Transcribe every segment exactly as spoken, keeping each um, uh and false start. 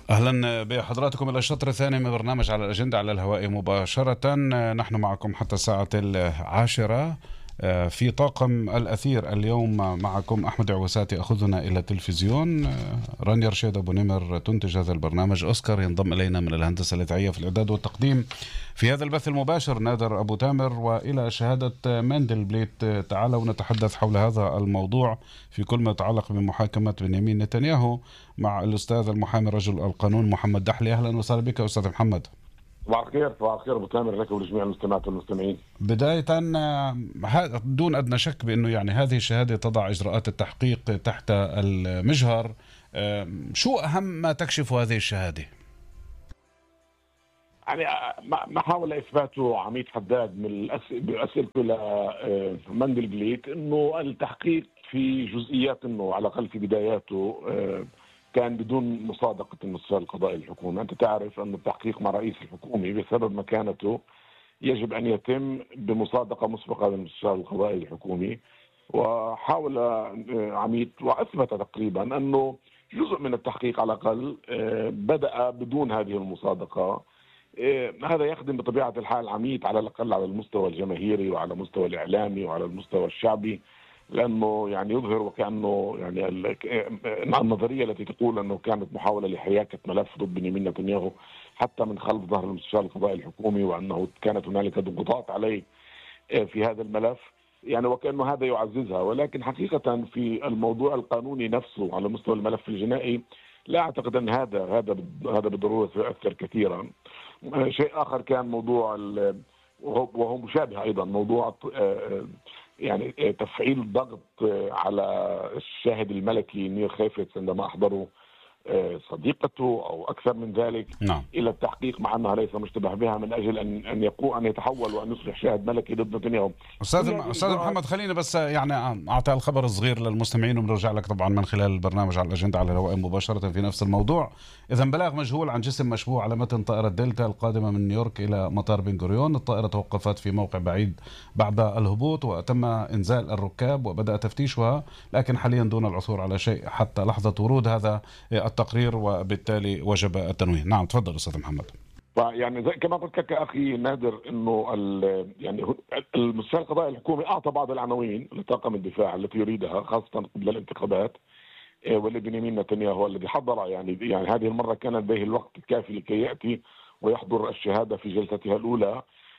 أهلا بحضراتكم إلى الشطر الثاني من برنامج على الأجندة على الهواء مباشرة. نحن معكم حتى الساعة العاشرة في طاقم الأثير. اليوم معكم أحمد عوساتي أخذنا إلى التلفزيون، رانيا رشيد أبو نمر تنتج هذا البرنامج، أوسكار ينضم إلينا من الهندسة الإذاعية في الإعداد والتقديم في هذا البث المباشر، نادر أبو تامر، وإلى شهادة مندلبليت. تعالوا نتحدث حول هذا الموضوع في كل ما يتعلق بمحاكمة بنيامين نتنياهو مع الأستاذ المحامي رجل القانون محمد دحلي. أهلا وسهلا بك أستاذ محمد. صباح الخير. صباح الخير أبو تامر لك ولجميع المستمعات والمستمعين. بداية دون أدنى شك بأنه يعني هذه الشهادة تضع إجراءات التحقيق تحت المجهر. شو أهم ما تكشف هذه الشهادة؟ يعني ما حاول إثباته عميد حداد من أسئلته لمندلبليت إنه التحقيق في جزئيات، إنه على الأقل في بداياته كان بدون مصادقة المستشار القضائي الحكومي. أنت تعرف أن التحقيق مع رئيس الحكومة بسبب مكانته يجب أن يتم بمصادقة مسبقة للمستشار القضائي الحكومي، وحاول عميد وأثبت تقريبا أنه جزء من التحقيق على الأقل بدأ بدون هذه المصادقة. هذا يخدم بطبيعة الحال عميد على الأقل على المستوى الجماهيري وعلى المستوى الإعلامي وعلى المستوى الشعبي، لأنه يعني يظهر وكأنه يعني النظرية التي تقول أنه كانت محاولة لحياكة ملف ضد بنيامين نتنياهو حتى من خلف ظهر المستشار القضائي الحكومي، وأنه كانت هنالك ضغوطات عليه في هذا الملف، يعني وكأنه هذا يعززها. ولكن حقيقة في الموضوع القانوني نفسه على مستوى الملف الجنائي لا أعتقد أن هذا هذا هذا بالضرورة سيؤثر كثيرا. شيء آخر كان موضوع وهو مشابه أيضا، موضوع يعني تفعيل ضغط على الشاهد الملكي نير خيفتس عندما أحضروا صديقته أو أكثر من ذلك نعم. إلى التحقيق، مع أنها ليس مشتبه بها، من أجل أن أن يقوم أن يتحول وأن يصبح شاهد ملكي ضد نتنياهو. أستاذ أستاذ محمد، خلينا بس يعني أعطي الخبر الصغير للمستمعين وبنرجع لك طبعا من خلال البرنامج على الأجندة على الهواء مباشرة في نفس الموضوع. إذا بلاغ مجهول عن جسم مشبوه على متن طائرة دلتا القادمة من نيويورك إلى مطار بن غوريون. الطائرة توقفت في موقع بعيد بعد الهبوط وتم إنزال الركاب وبدأ تفتيشها، لكن حاليا دون العثور على شيء حتى لحظة ورود هذا التقرير، وبالتالي وجب التنويه. نعم تفضل أستاذ محمد. يعني زي كما قلت لك أخي نادر، إنه يعني المستشار القضائي الحكومي أعطى بعض العناوين لطاقم الدفاع التي يريدها خاصة قبل الانتخابات، ولبنيامين نتنياهو الذي حضر يعني يعني هذه المرة كان لديه الوقت الكافي لكي يأتي ويحضر الشهادة في جلستها الأولى،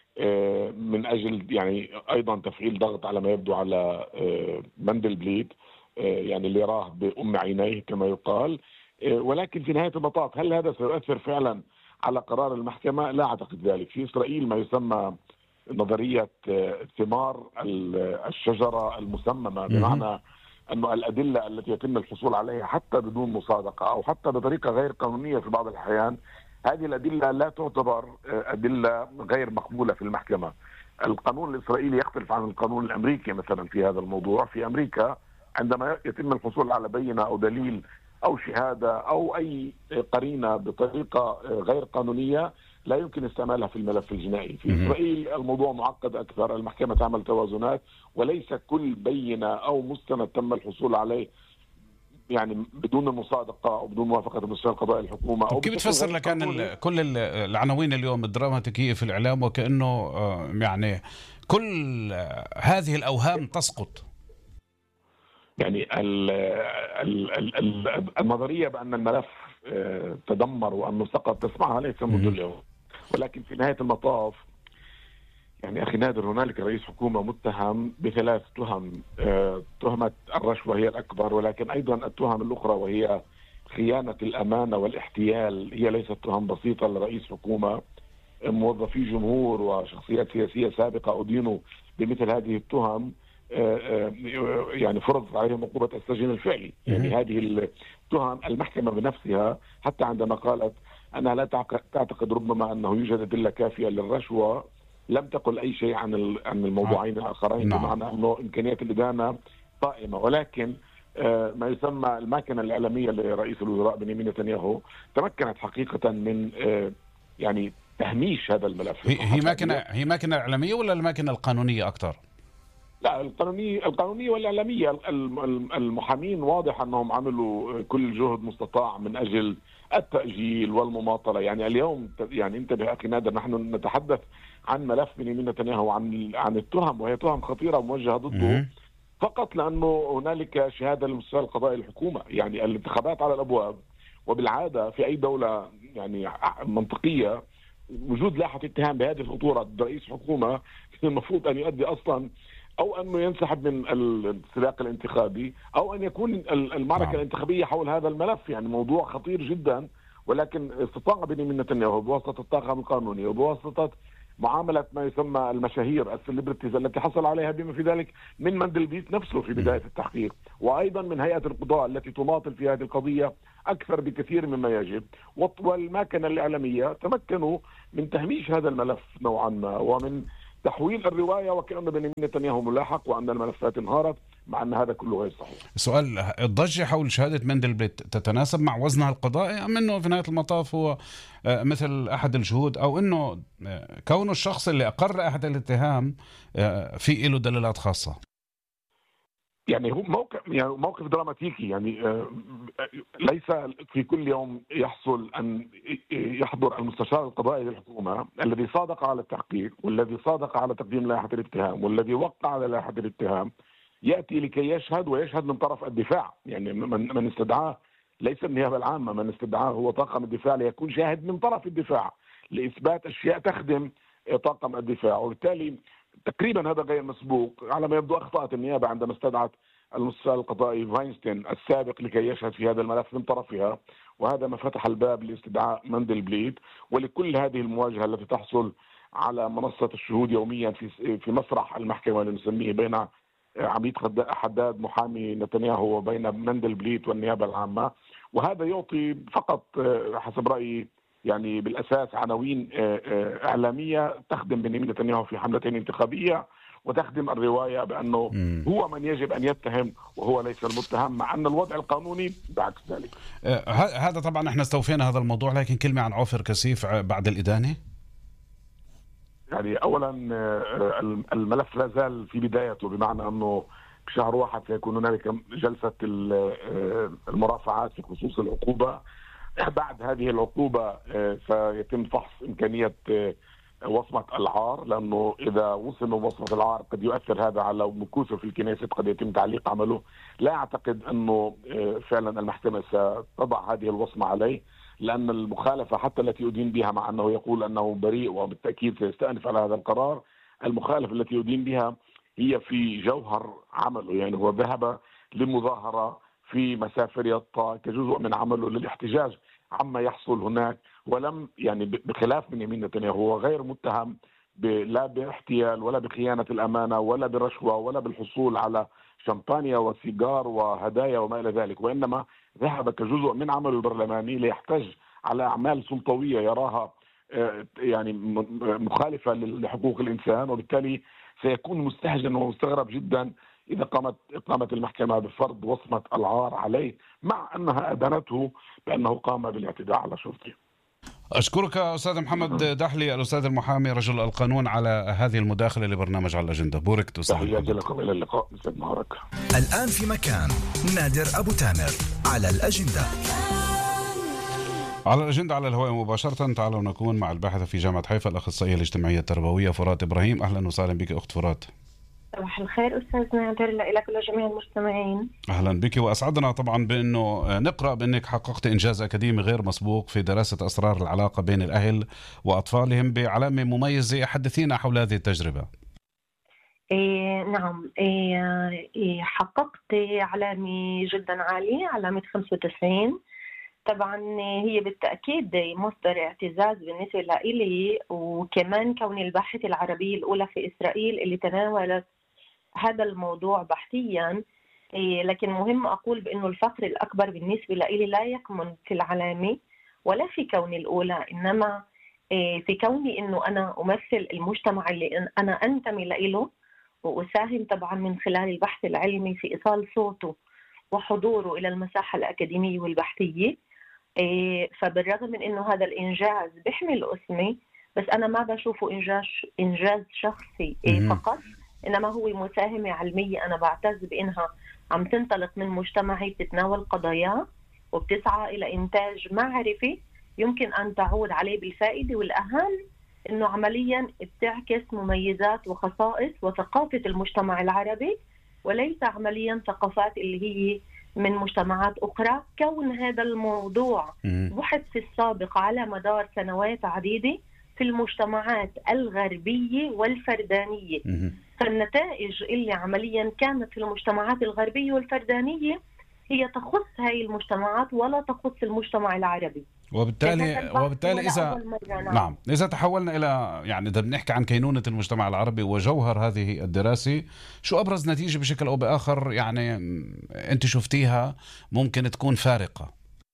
من أجل يعني أيضا تفعيل ضغط على ما يبدو على مندلبليت، يعني اللي راه بأم عينيه كما يقال. ولكن في نهاية المطاف هل هذا سيؤثر فعلا على قرار المحكمة؟ لا أعتقد ذلك. في إسرائيل ما يسمى نظرية ثمار الشجرة المسممة، بمعنى أن الأدلة التي يتم الحصول عليها حتى بدون مصادقة أو حتى بطريقة غير قانونية في بعض الأحيان، هذه الأدلة لا تعتبر أدلة غير مقبولة في المحكمة. القانون الإسرائيلي يختلف عن القانون الأمريكي مثلا في هذا الموضوع. في أمريكا عندما يتم الحصول على بينة أو دليل أو شهادة أو أي قرينة بطريقة غير قانونية لا يمكن استعمالها في الملف الجنائي. في إسرائيل الموضوع معقد أكثر، المحكمة تعمل توازنات، وليس كل بينة أو مستند تم الحصول عليه يعني بدون المصادقة أو بدون موافقة المستشار القضائي الحكومة. أو كيف تفسر لك أن كل العناوين اليوم الدراماتيكية في الإعلام وكأنه يعني كل هذه الأوهام تسقط؟ يعني ال ال ال النظرية بأن الملف تدمر وأنه سقط تسمعها ليس منذ اليوم، ولكن في نهاية المطاف يعني أخي نادر هنالك رئيس حكومة متهم بثلاث تهم. تهمة الرشوة هي الأكبر، ولكن أيضا التهم الأخرى وهي خيانة الأمانة والاحتيال هي ليست تهم بسيطة لرئيس حكومة. موظفي جمهور وشخصيات سياسية سابقة أدينوا بمثل هذه التهم، يعني فرض عليهم عقوبة السجن الفعلي. يعني هذه التهم المحكمة بنفسها حتى عندما قالت أنها لا تعتقد ربما أنه يوجد أدلة كافية للرشوة، لم تقل أي شيء عن عن الموضوعين الآخرين، بمعنى أنه إمكانية الإدانة قائمة. ولكن ما يسمى الماكنة الإعلامية لرئيس الوزراء بنيامين نتنياهو تمكنت حقيقة من يعني تهميش هذا الملف. هي هي ماكنة هي ماكنة إعلامية ولا الماكنة القانونية أكثر؟ لا، القانونية القانونية والإعلامية. المحامين واضح أنهم عملوا كل جهد مستطاع من أجل التأجيل والمماطلة. يعني اليوم يعني انتبه أخي نادر، نحن نتحدث عن ملف بنيامين نتنياهو، عن عن التهم، وهي تهم خطيرة موجهة ضده فقط لأنه هنالك شهادة للمستشار القضائي للحكومة. يعني الانتخابات على الأبواب، وبالعادة في أي دولة يعني منطقية وجود لائحة اتهام بهذه الخطورة رئيس حكومة المفروض أن يؤدي أصلا أو أنه ينسحب من السباق الانتخابي، أو أن يكون المعركة نعم. الانتخابية حول هذا الملف. يعني موضوع خطير جدا، ولكن استطاع بنيامين نتنياهو بواسطة الطاقم القانوني وبواسطة معاملة ما يسمى المشاهير السليبرتيز التي حصل عليها بما في ذلك من مندلبيت نفسه في بداية التحقيق، وأيضا من هيئة القضاء التي تماطل في هذه القضية أكثر بكثير مما يجب، والماكنة الإعلامية تمكنوا من تهميش هذا الملف نوعا ما، ومن تحويل الرواية وكأن بنيامين نتنياهو ملاحق وأن الملفات انهارت، مع أن هذا كله غير صحيح. السؤال، الضجة حول شهادة مندلبليت تتناسب مع وزنها القضائي، أم أنه في نهاية المطاف هو مثل أحد الشهود، أو أنه كونه الشخص اللي أقر أحد الاتهام في له دلالات خاصة؟ يعني هو موقف يعني موقف دراماتيكي. يعني ليس في كل يوم يحصل أن يحضر المستشار القضائي للحكومة الذي صادق على التحقيق، والذي صادق على تقديم لائحة الاتهام، والذي وقع على لائحة الاتهام، يأتي لكي يشهد، ويشهد من طرف الدفاع. يعني من من استدعاه ليس النيابة العامة، من استدعاه هو طاقم الدفاع ليكون شاهد من طرف الدفاع لإثبات أشياء تخدم طاقم الدفاع. وبالتالي تقريبا هذا غير مسبوق. على ما يبدو أخطأت النيابة عندما استدعت المستشار القضائي فاينستين السابق لكي يشهد في هذا الملف من طرفها، وهذا ما فتح الباب لاستدعاء مندلبليت ولكل هذه المواجهة التي تحصل على منصة الشهود يوميا في في مسرح المحكمة اللي نسميه بين عميد حداد محامي نتنياهو وبين مندلبليت والنيابة العامة. وهذا يعطي فقط حسب رأيي يعني بالأساس عناوين إعلامية تخدم بنيامين نتنياهو في حملتين انتخابية، وتخدم الرواية بأنه مم. هو من يجب أن يتهم وهو ليس المتهم، مع أن الوضع القانوني بعكس ذلك. آه هذا طبعا احنا استوفينا هذا الموضوع، لكن كلمة عن عوفر كسيف بعد الإدانة. يعني أولا الملف لا زال في بدايته، بمعنى أنه بشهر واحد سيكون هنالك جلسة المرافعات في خصوص العقوبة. بعد هذه العقوبة سيتم فحص إمكانية وصمة العار، لأنه إذا وصم وصمة العار قد يؤثر هذا على مكوسه في الكنيسة، قد يتم تعليق عمله. لا أعتقد أنه فعلا المحكمة ستضع هذه الوصمة عليه، لأن المخالفة حتى التي يدين بها، مع أنه يقول أنه بريء وبالتأكيد سيستأنف على هذا القرار، المخالفة التي يدين بها هي في جوهر عمله. يعني هو ذهب لمظاهرة في مسافر يطا كجزء من عمله للاحتجاج عما يحصل هناك، ولم يعني بخلاف بنيامين نتنياهو هو غير متهم لا باحتيال ولا بخيانة الأمانة ولا برشوة ولا بالحصول على شمبانيا وسيجار وهدايا وما إلى ذلك، وإنما ذهب كجزء من عمله البرلماني ليحتج على أعمال سلطوية يراها يعني مخالفة لحقوق الإنسان، وبالتالي سيكون مستهجن ومستغرب جدا إذا قامت قامت المحكمة بفرض وصمة العار عليه، مع أنها أدانته بأنه قام بالاعتداء على شرطي. أشكرك أستاذ محمد دحلي، الأستاذ المحامي رجل القانون، على هذه المداخلة لبرنامج على الأجندة. بوركت أستاذ محمد. تحياتي لكم، إلى اللقاء. يسعد نهارك. الآن في مكان نادر أبو تامر على الأجندة. على الأجندة على الهواء مباشرة تعالوا نكون مع الباحثة في جامعة حيفا الأخصائية الاجتماعية التربوية فرات إبراهيم. أهلا وسهلا بك أخت فرات. صباح الخير أستاذ نادر، لك ولجميع المستمعين. أهلا بك، وأسعدنا طبعا بأنه نقرأ بأنك حققت إنجاز أكاديمي غير مسبوق في دراسة أسرار العلاقة بين الأهل وأطفالهم بعلامة مميزة. حدثينا حول هذه التجربة. إيه نعم، إيه إيه حققت علامة جدا عالية، علامة خمسة وتسعين. طبعا هي بالتأكيد مصدر اعتزاز بالنسبة لي، وكمان كوني الباحثة العربية الأولى في إسرائيل اللي تناولت هذا الموضوع بحثيا. لكن مهم أقول بأنه الفخر الأكبر بالنسبة لي لا يكمن في العلامة ولا في كوني الأولى، إنما في كوني أنه أنا أمثل المجتمع اللي أنا أنتمي له، وأساهم طبعا من خلال البحث العلمي في إيصال صوته وحضوره إلى المساحة الأكاديمية والبحثية. فبالرغم من أنه هذا الإنجاز بيحمل اسمي، بس أنا ما بشوفه إنجاز إنجاز شخصي فقط، إنما هو مساهمة علمية أنا بعتز بأنها عم تنطلق من مجتمعي، بتتناول قضايا وبتسعى إلى إنتاج معرفي يمكن أن تعود عليه بالفائدة، والأهم إنه عمليا بتعكس مميزات وخصائص وثقافة المجتمع العربي، وليس عمليا ثقافات اللي هي من مجتمعات أخرى. كون هذا الموضوع بحث في السابق على مدار سنوات عديدة في المجتمعات الغربية والفردانية، فالنتائج اللي عمليا كانت في المجتمعات الغربية والفردانية هي تخص هاي المجتمعات ولا تخص المجتمع العربي. وبالتالي وبالتالي اذا نعم اذا تحولنا الى يعني اذا بنحكي عن كينونة المجتمع العربي وجوهر هذه الدراسة، شو ابرز نتيجة بشكل او باخر يعني انت شفتيها ممكن تكون فارقة؟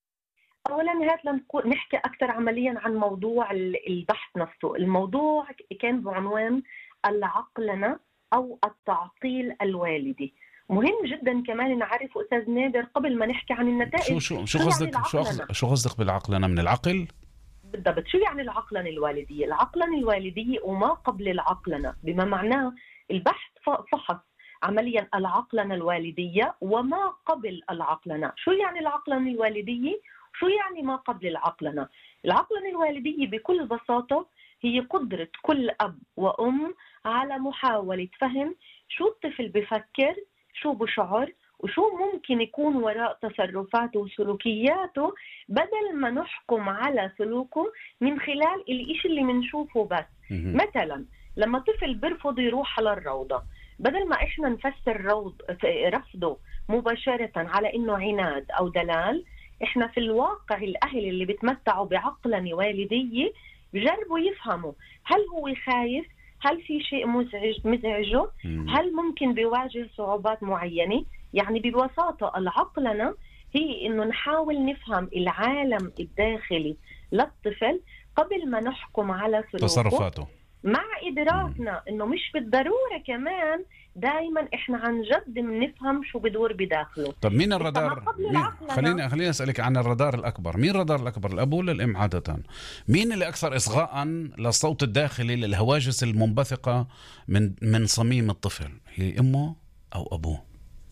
اولا هات لنقول نحكي اكثر عمليا عن موضوع البحث نفسه. الموضوع كان بعنوان العقلنة او التعطيل الوالدي. مهم جدا كمان نعرف استاذ نادر قبل ما نحكي عن النتائج شو شو شو قصدك يعني شو شو قصدك بالعقلنة؟ من العقل بالضبط. شو يعني العقلنة الوالدية؟ العقلنة الوالدية وما قبل العقلنة، بما معناه البحث فحص عمليا العقلنة الوالدية وما قبل العقلنة. شو يعني العقلنة الوالدية؟ شو يعني ما قبل العقلنة؟ العقلنة الوالدية بكل بساطة هي قدرة كل أب وأم على محاولة فهم شو الطفل بفكر، شو بشعر، وشو ممكن يكون وراء تصرفاته وسلوكياته، بدل ما نحكم على سلوكه من خلال الإشي اللي منشوفه بس. مثلا لما طفل بيرفض يروح على الروضة، بدل ما إحنا نفسر روض رفضه مباشرة على إنه عناد أو دلال، إحنا في الواقع الأهل اللي بتمتعوا بعقلنة والدية بجربوا يفهموا هل هو خايف، هل في شيء مزعج مزعجه، هل ممكن بيواجه صعوبات معينة. يعني ببساطة العقلنة هي إنه نحاول نفهم العالم الداخلي للطفل قبل ما نحكم على سلوكه تصرفاته، مع إدراكنا إنه مش بالضرورة كمان دائما إحنا عن جد بنفهم شو بدور بداخله. طب مين الرادار؟ مين؟ خليني خليني أسألك عن الرادار الأكبر. مين الرادار الأكبر، الأب ولا الأم عادة؟ مين اللي أكثر إصغاء للصوت الداخلي للهواجس المنبثقة من من صميم الطفل؟ هي أمه أو أبوه؟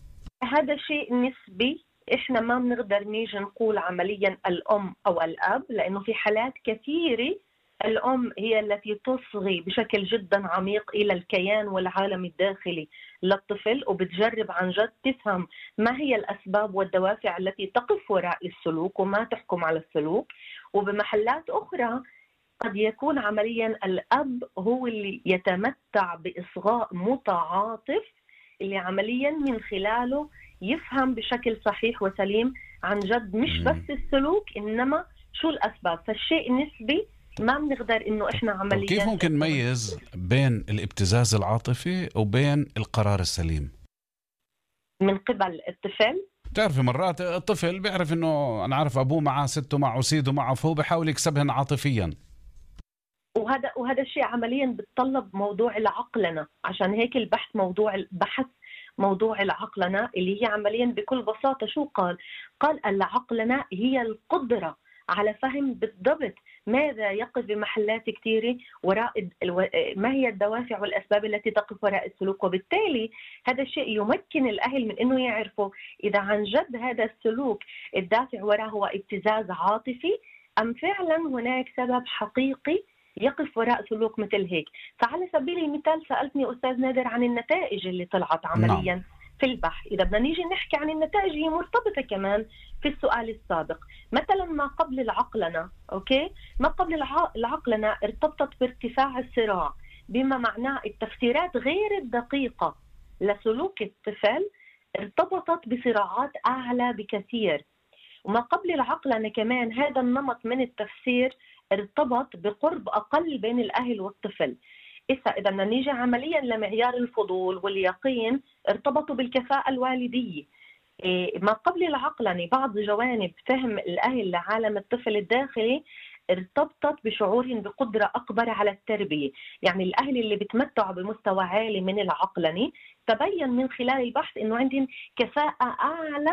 هذا شيء نسبي، إحنا ما بنقدر نيجي نقول عمليا الأم أو الأب، لأنه في حالات كثيرة الأم هي التي تصغي بشكل جدا عميق إلى الكيان والعالم الداخلي للطفل، وبتجرب عن جد تفهم ما هي الأسباب والدوافع التي تقف وراء السلوك وما تحكم على السلوك. وبمحلات أخرى قد يكون عمليا الأب هو اللي يتمتع بإصغاء متعاطف اللي عمليا من خلاله يفهم بشكل صحيح وسليم عن جد مش بس السلوك إنما شو الأسباب. فالشيء نسبي، ما بنقدر إنه إحنا عمليا. كيف ممكن نميز بين الابتزاز العاطفي وبين القرار السليم من قبل الطفل؟ بتعرفي مرات الطفل بيعرف إنه أنا عارف أبوه معه سته معه سيده معه، فهو بيحاول يكسبهن عاطفيا، وهذا وهذا الشيء عمليا بتطلب موضوع العقلنة. عشان هيك البحث موضوع البحث موضوع العقلنة اللي هي عمليا بكل بساطة شو قال؟ قال العقلنة هي القدرة على فهم بالضبط ماذا يقف بمحلات كثيرة وراء ما هي الدوافع والأسباب التي تقف وراء السلوك. وبالتالي هذا الشيء يمكن الأهل من أنه يعرفوا إذا عن جد هذا السلوك الدافع وراءه هو ابتزاز عاطفي أم فعلا هناك سبب حقيقي يقف وراء سلوك مثل هيك. فعلى سبيل المثال سألتني أستاذ نادر عن النتائج اللي طلعت عمليا نعم. في البحث. إذا بدنا نيجي نحكي عن النتائج هي مرتبطة كمان في السؤال السابق. مثلا ما قبل العقلنة، أوكي؟ ما قبل العقلنة ارتبطت بارتفاع الصراع، بما معناه التفسيرات غير الدقيقة لسلوك الطفل ارتبطت بصراعات أعلى بكثير. وما قبل العقلنة كمان هذا النمط من التفسير ارتبط بقرب أقل بين الأهل والطفل. إذا إذا بدنا نيجي عمليا لمعيار الفضول واليقين ارتبطوا بالكفاءة الوالدية. إيه ما قبل العقلنة بعض جوانب فهم الأهل لعالم الطفل الداخلي ارتبطت بشعورهم بقدرة أكبر على التربية. يعني الأهل اللي بتمتعوا بمستوى عالي من العقلنة تبين من خلال البحث إنه عندهم كفاءة أعلى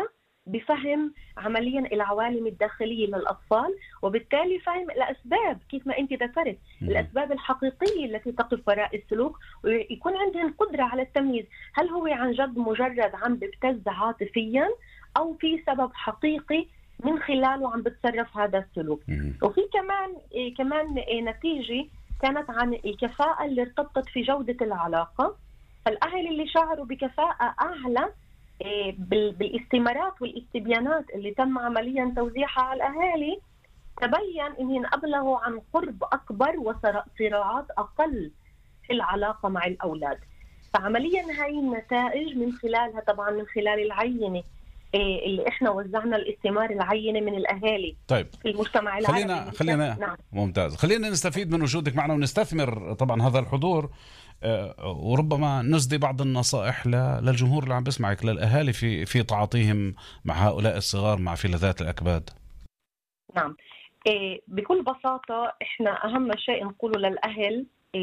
بفهم عمليا العوالم الداخلية للأطفال، وبالتالي فهم الأسباب كيف ما أنت ذكرت، الأسباب الحقيقية التي تقف وراء السلوك، ويكون عندهم قدرة على التمييز هل هو عن جد مجرد عم بيبتز عاطفيا أو في سبب حقيقي من خلاله عم بتصرف هذا السلوك. وفي كمان إيه كمان إيه نتيجة كانت عن الكفاءة اللي ارتبطت في جودة العلاقة. فالأهل اللي شعروا بكفاءة أعلى إيه بالاستمارات والاستبيانات اللي تم عمليا توزيعها على الأهالي، تبين إنهم أبلغوا عن قرب أكبر وصراعات أقل في العلاقة مع الأولاد. فعمليا هاي النتائج من خلالها طبعا من خلال العينة اللي احنا وزعنا الاستمار العينة من الأهالي طيب في المجتمع العربي. خلينا خلينا نعم. ممتاز، خلينا نستفيد من وجودك معنا ونستثمر طبعا هذا الحضور، وربما نسدي بعض النصائح للجمهور اللي عم بسمعك، للأهالي في في تعاطيهم مع هؤلاء الصغار مع فلذات الأكباد. نعم، بكل بساطة احنا أهم شيء نقوله للأهل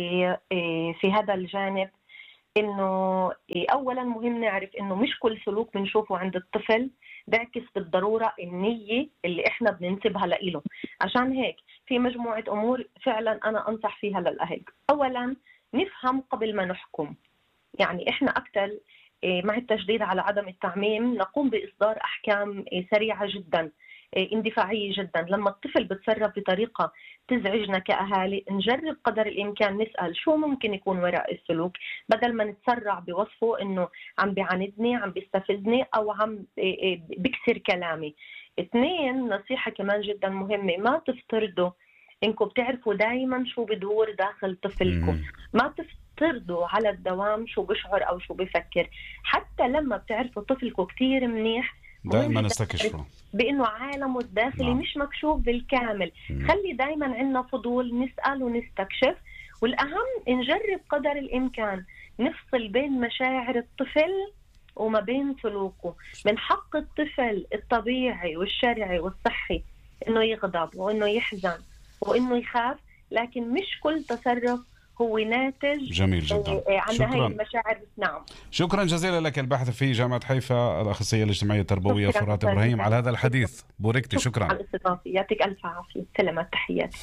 في هذا الجانب إنه أولاً مهم نعرف إنه مش كل سلوك بنشوفه عند الطفل بيعكس بالضرورة النية اللي إحنا بننتبهها له. عشان هيك في مجموعة أمور فعلاً أنا أنصح فيها للأهل. أولاً نفهم قبل ما نحكم، يعني إحنا أكثر مع التشديد على عدم التعميم نقوم بإصدار أحكام سريعة جداً اندفاعية جدا. لما الطفل بتصرف بطريقة تزعجنا كأهالي نجرب قدر الإمكان نسأل شو ممكن يكون وراء السلوك، بدل ما نتسرع بوصفه إنه عم بيعاندني عم بيستفزني أو عم بكسر كلامي. اثنين، نصيحة كمان جدا مهمة، ما تفترضوا إنكم بتعرفوا دايما شو بدور داخل طفلكم، ما تفترضوا على الدوام شو بشعر أو شو بفكر. حتى لما بتعرفوا طفلكم كتير منيح دائما نستكشفه بأنه عالمه الداخلي نعم. مش مكشوف بالكامل. مم. خلي دايما عندنا فضول نسأل ونستكشف، والأهم نجرب قدر الإمكان نفصل بين مشاعر الطفل وما بين سلوكه. من حق الطفل الطبيعي والشرعي والصحي إنه يغضب وإنه يحزن وإنه يخاف، لكن مش كل تصرف هو ناتج جميل جدا عن هاي المشاعر. نعم، شكرا جزيلا لك الباحث في جامعة حيفا الأخصائية الاجتماعية التربوية فرات إبراهيم على هذا الحديث. بوركتي، شكرا على الاستضافة، يعطيك ألف عافية. سلامات، تحياتي.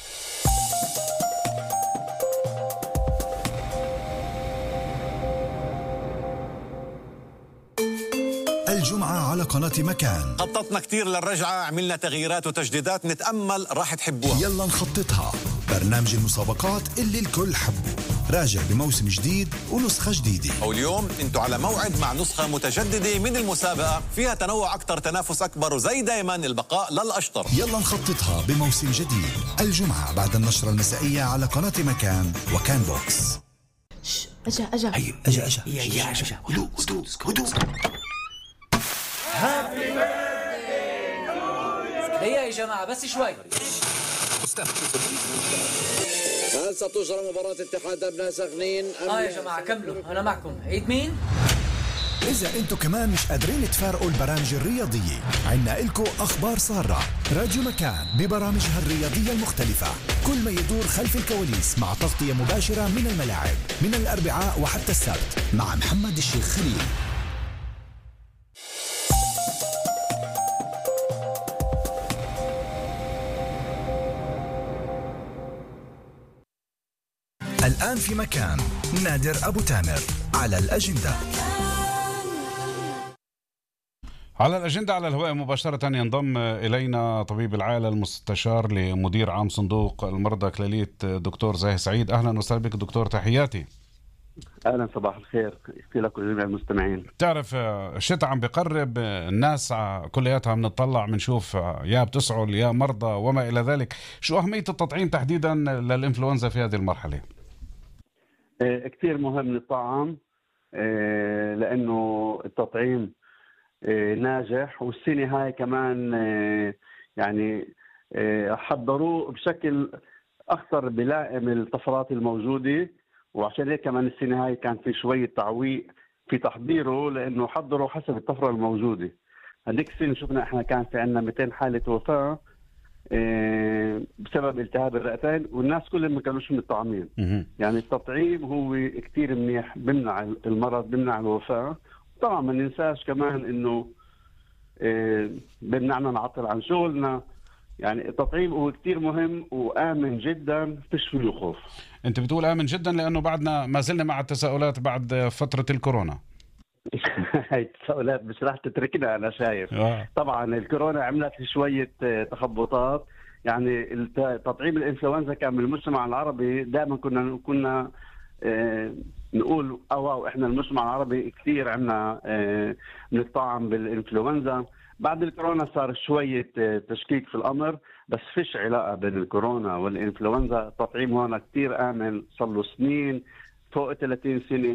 الجمعة على قناة مكان خططنا كتير للرجعة، عملنا تغييرات وتجديدات نتأمل راح تحبوها. يلا نخططها، برنامج المسابقات اللي الكل حبه، راجع بموسم جديد ونسخة جديدة. واليوم انتوا على موعد مع نسخة متجددة من المسابقة فيها تنوع أكتر، تنافس أكبر، وزي دايما البقاء للأشطر. يلا نخططها بموسم جديد الجمعة بعد النشرة المسائية على قناة مكان وكان بوكس. أجا أجا هي أجا أجا يا أجا هدوء هدوء هدوء. هيا يا جماعة بس شوي. هل ستجرى مباراة اتحاد أبناء سخنين؟ اه يا جماعة كملوا، أنا معكم. عيد مين؟ إذا أنتم كمان مش قادرين تفارقوا البرامج الرياضية، عنا إلكو أخبار سارة. راديو مكان ببرامجها الرياضية المختلفة، كل ما يدور خلف الكواليس مع تغطية مباشرة من الملاعب من الأربعاء وحتى السبت مع محمد الشيخ خليل. الآن في مكان نادر أبو تامر على الأجندة. على الأجندة على الهواء مباشرة ينضم إلينا طبيب العائلة المستشار لمدير عام صندوق المرضى كلاليت دكتور زاهي سعيد. أهلا وسهلا بك دكتور، تحياتي. أهلا، صباح الخير لك ولجميع المستمعين. تعرف الشتاء عم بقرب، الناس كلياتها بنطلع بنشوف يا بتسعل يا مرضى وما إلى ذلك. شو أهمية التطعيم تحديدا للإنفلونزا في هذه المرحلة؟ كتير مهم الطعام، لأنه التطعيم ناجح، والسنة هاي كمان يعني حضروه بشكل أكثر بلائم الطفرات الموجودة، وعشان هيك كمان السنة هاي كان في شوية تعويق في تحضيره، لأنه حضروا حسب الطفرة الموجودة. هذيك السنة شفنا إحنا كان في عنا مئتين حالة وفاة بسبب التهاب الرئتين، والناس كلهم ما كانوش متطعمين. يعني التطعيم هو كتير منيح، بمنع المرض، بمنع الوفاة. طبعا ما ننساش كمان إنه بمنعنا نعطل عن شغلنا. يعني التطعيم هو كتير مهم وآمن جدا، فيش فيه خوف. انت بتقول آمن جدا لأنه بعدنا ما زلنا مع التساؤلات بعد فترة الكورونا. هاي التساؤلات مش راح تتركنا، أنا شايف. آه. طبعا الكورونا عملت شوية تخبطات. يعني تطعيم الإنفلونزا كان بالمجتمع العربي دائما كنا كنا اه نقول أو, أو إحنا المجتمع العربي كثير عنا اه نطعم بالإنفلونزا. بعد الكورونا صار شوية تشكيك في الأمر، بس فيش علاقة بين الكورونا والإنفلونزا. التطعيم هون كتير آمن، صار له سنين فوق ثلاثين سنة،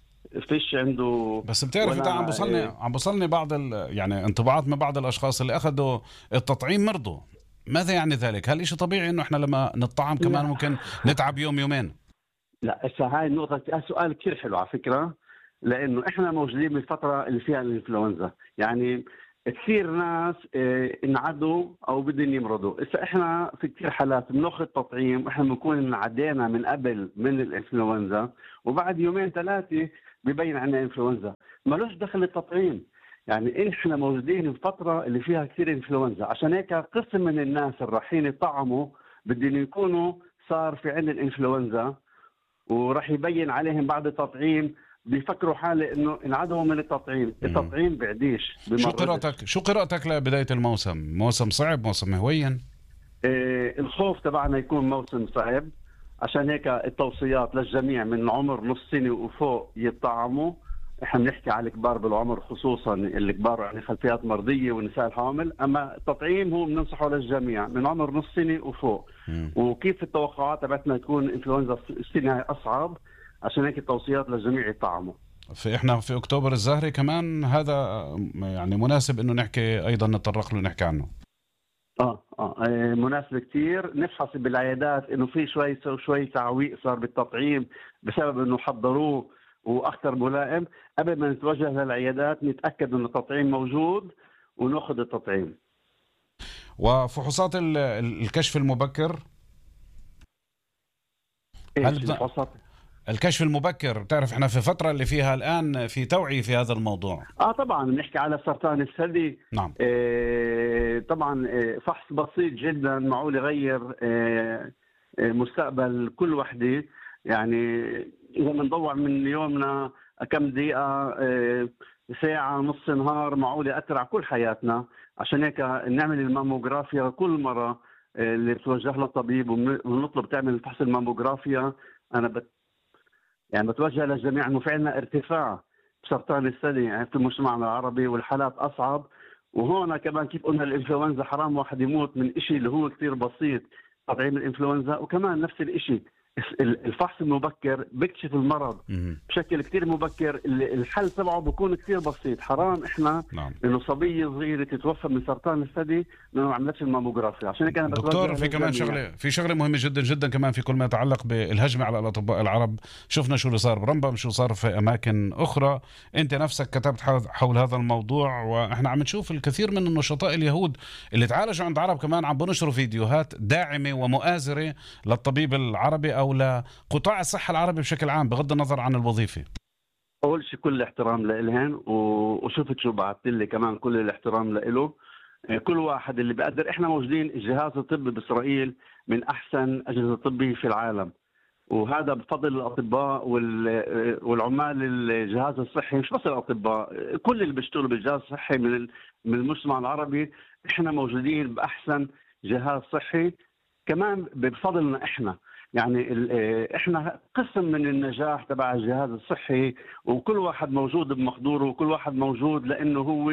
فيش عنده. بس بتعرف ده عم بوصلني إيه؟ عم بوصلني بعض يعني انطباعات من بعض الأشخاص اللي أخذوا التطعيم مرضوا. ماذا يعني ذلك؟ هل إشي طبيعي إنه إحنا لما نطعم كمان لا. ممكن نتعب يوم يومين؟ لا، هاي النقطة سؤال كتير حلو على فكرة، لأنه إحنا موجودين بالفترة اللي فيها الإنفلونزا. يعني كثير ناس انعدوا او بدهم يمرضوا. إذا احنا في كثير حالات بناخذ تطعيم احنا بنكون عدينا من قبل من الانفلونزا، وبعد يومين ثلاثه ببين عنا انفلونزا. مالوش دخل التطعيم. يعني احنا موجودين في فتره اللي فيها كثير انفلونزا، عشان هيك قسم من الناس اللي رايحين يطعموا بدهم يكونوا صار في عندهم انفلونزا، وراح يبين عليهم بعد التطعيم بيفكروا حالة انه انعدوا من التطعيم. التطعيم بعديش. شو قراءتك شو قراءتك لبداية الموسم؟ موسم صعب، موسم هوين؟ إيه الخوف تبعنا يكون موسم صعب، عشان هيك التوصيات للجميع من عمر نص سنة وفوق يطعموا. احنا بنحكي على الكبار بالعمر، خصوصا الكبار يعني خلفيات مرضية والنساء الحامل. اما التطعيم هو بننصحه للجميع من عمر نص سنة وفوق. مم. وكيف التوقعات تبعتنا تكون انفلونزا السنة اصعب، عشان هيك التوصيات للجميع يطعموا. في احنا في اكتوبر الزهري كمان، هذا يعني مناسب انه نحكي ايضا نتطرق له نحكي عنه. اه اه مناسب كثير. نفحص بالعيادات انه في شوي شوي تعويق صار بالتطعيم بسبب انه حضروه واكثر ملائم. قبل ما نتوجه للعيادات نتاكد انه التطعيم موجود وناخذ التطعيم. وفحوصات الكشف المبكر، هل الفحوصات الكشف المبكر بتعرف احنا في فترة اللي فيها الآن في توعية في هذا الموضوع؟ اه طبعا بنحكي على سرطان الثدي. نعم. آه طبعا آه فحص بسيط جدا معقول يغير آه آه مستقبل كل وحدة. يعني إذا بنضوع من يومنا كم دقيقة آه ساعة نص نهار معقول يأثر على كل حياتنا. عشان هيك نعمل الماموغرافيا كل مرة آه اللي بتوجه له طبيب ونطلب تعمل فحص الماموغرافيا. أنا بت يعني بتوجه للجميع انه في عندنا ارتفاع بسرطان الثدي يعني في المجتمع العربي والحالات اصعب. وهون كمان كيف قلنا الانفلونزا حرام واحد يموت من شيء اللي هو كثير بسيط، تطعيم الانفلونزا. وكمان نفس الشيء الفحص المبكر بيكشف المرض بشكل كثير مبكر. الحل تبعه بيكون كثير بسيط. حرام احنا نعم. انه صبيه صغيره تتوفى من سرطان الثدي لانه ما عملتش الماموغرافيا. عشان كده دكتور في كمان شغله في شغله مهمه جدا جدا كمان في كل ما يتعلق بالهجمه على الاطباء العرب. شفنا شو اللي صار برمبم، شو صار في اماكن اخرى. انت نفسك كتبت حول هذا الموضوع، واحنا عم نشوف الكثير من النشطاء اليهود اللي تعالجوا عند عرب كمان عم بنشروا فيديوهات داعمه ومؤازره للطبيب العربي او لقطاع الصحة العربي بشكل عام بغض النظر عن الوظيفة. أول شيء كل الاحترام لإلهن، وشفت شو بعثت لي كمان كل الاحترام لإله. كل واحد اللي بقدر. إحنا موجودين الجهاز الطبي بإسرائيل من أحسن أجهزة الطبية في العالم، وهذا بفضل الأطباء والعمال الجهاز الصحي. مش بس الأطباء، كل اللي بيشتغلوا بالجهاز الصحي من من المجتمع العربي. إحنا موجودين بأحسن جهاز صحي كمان بفضلنا إحنا. يعني احنا قسم من النجاح تبع الجهاز الصحي، وكل واحد موجود بمقدوره، وكل واحد موجود لانه هو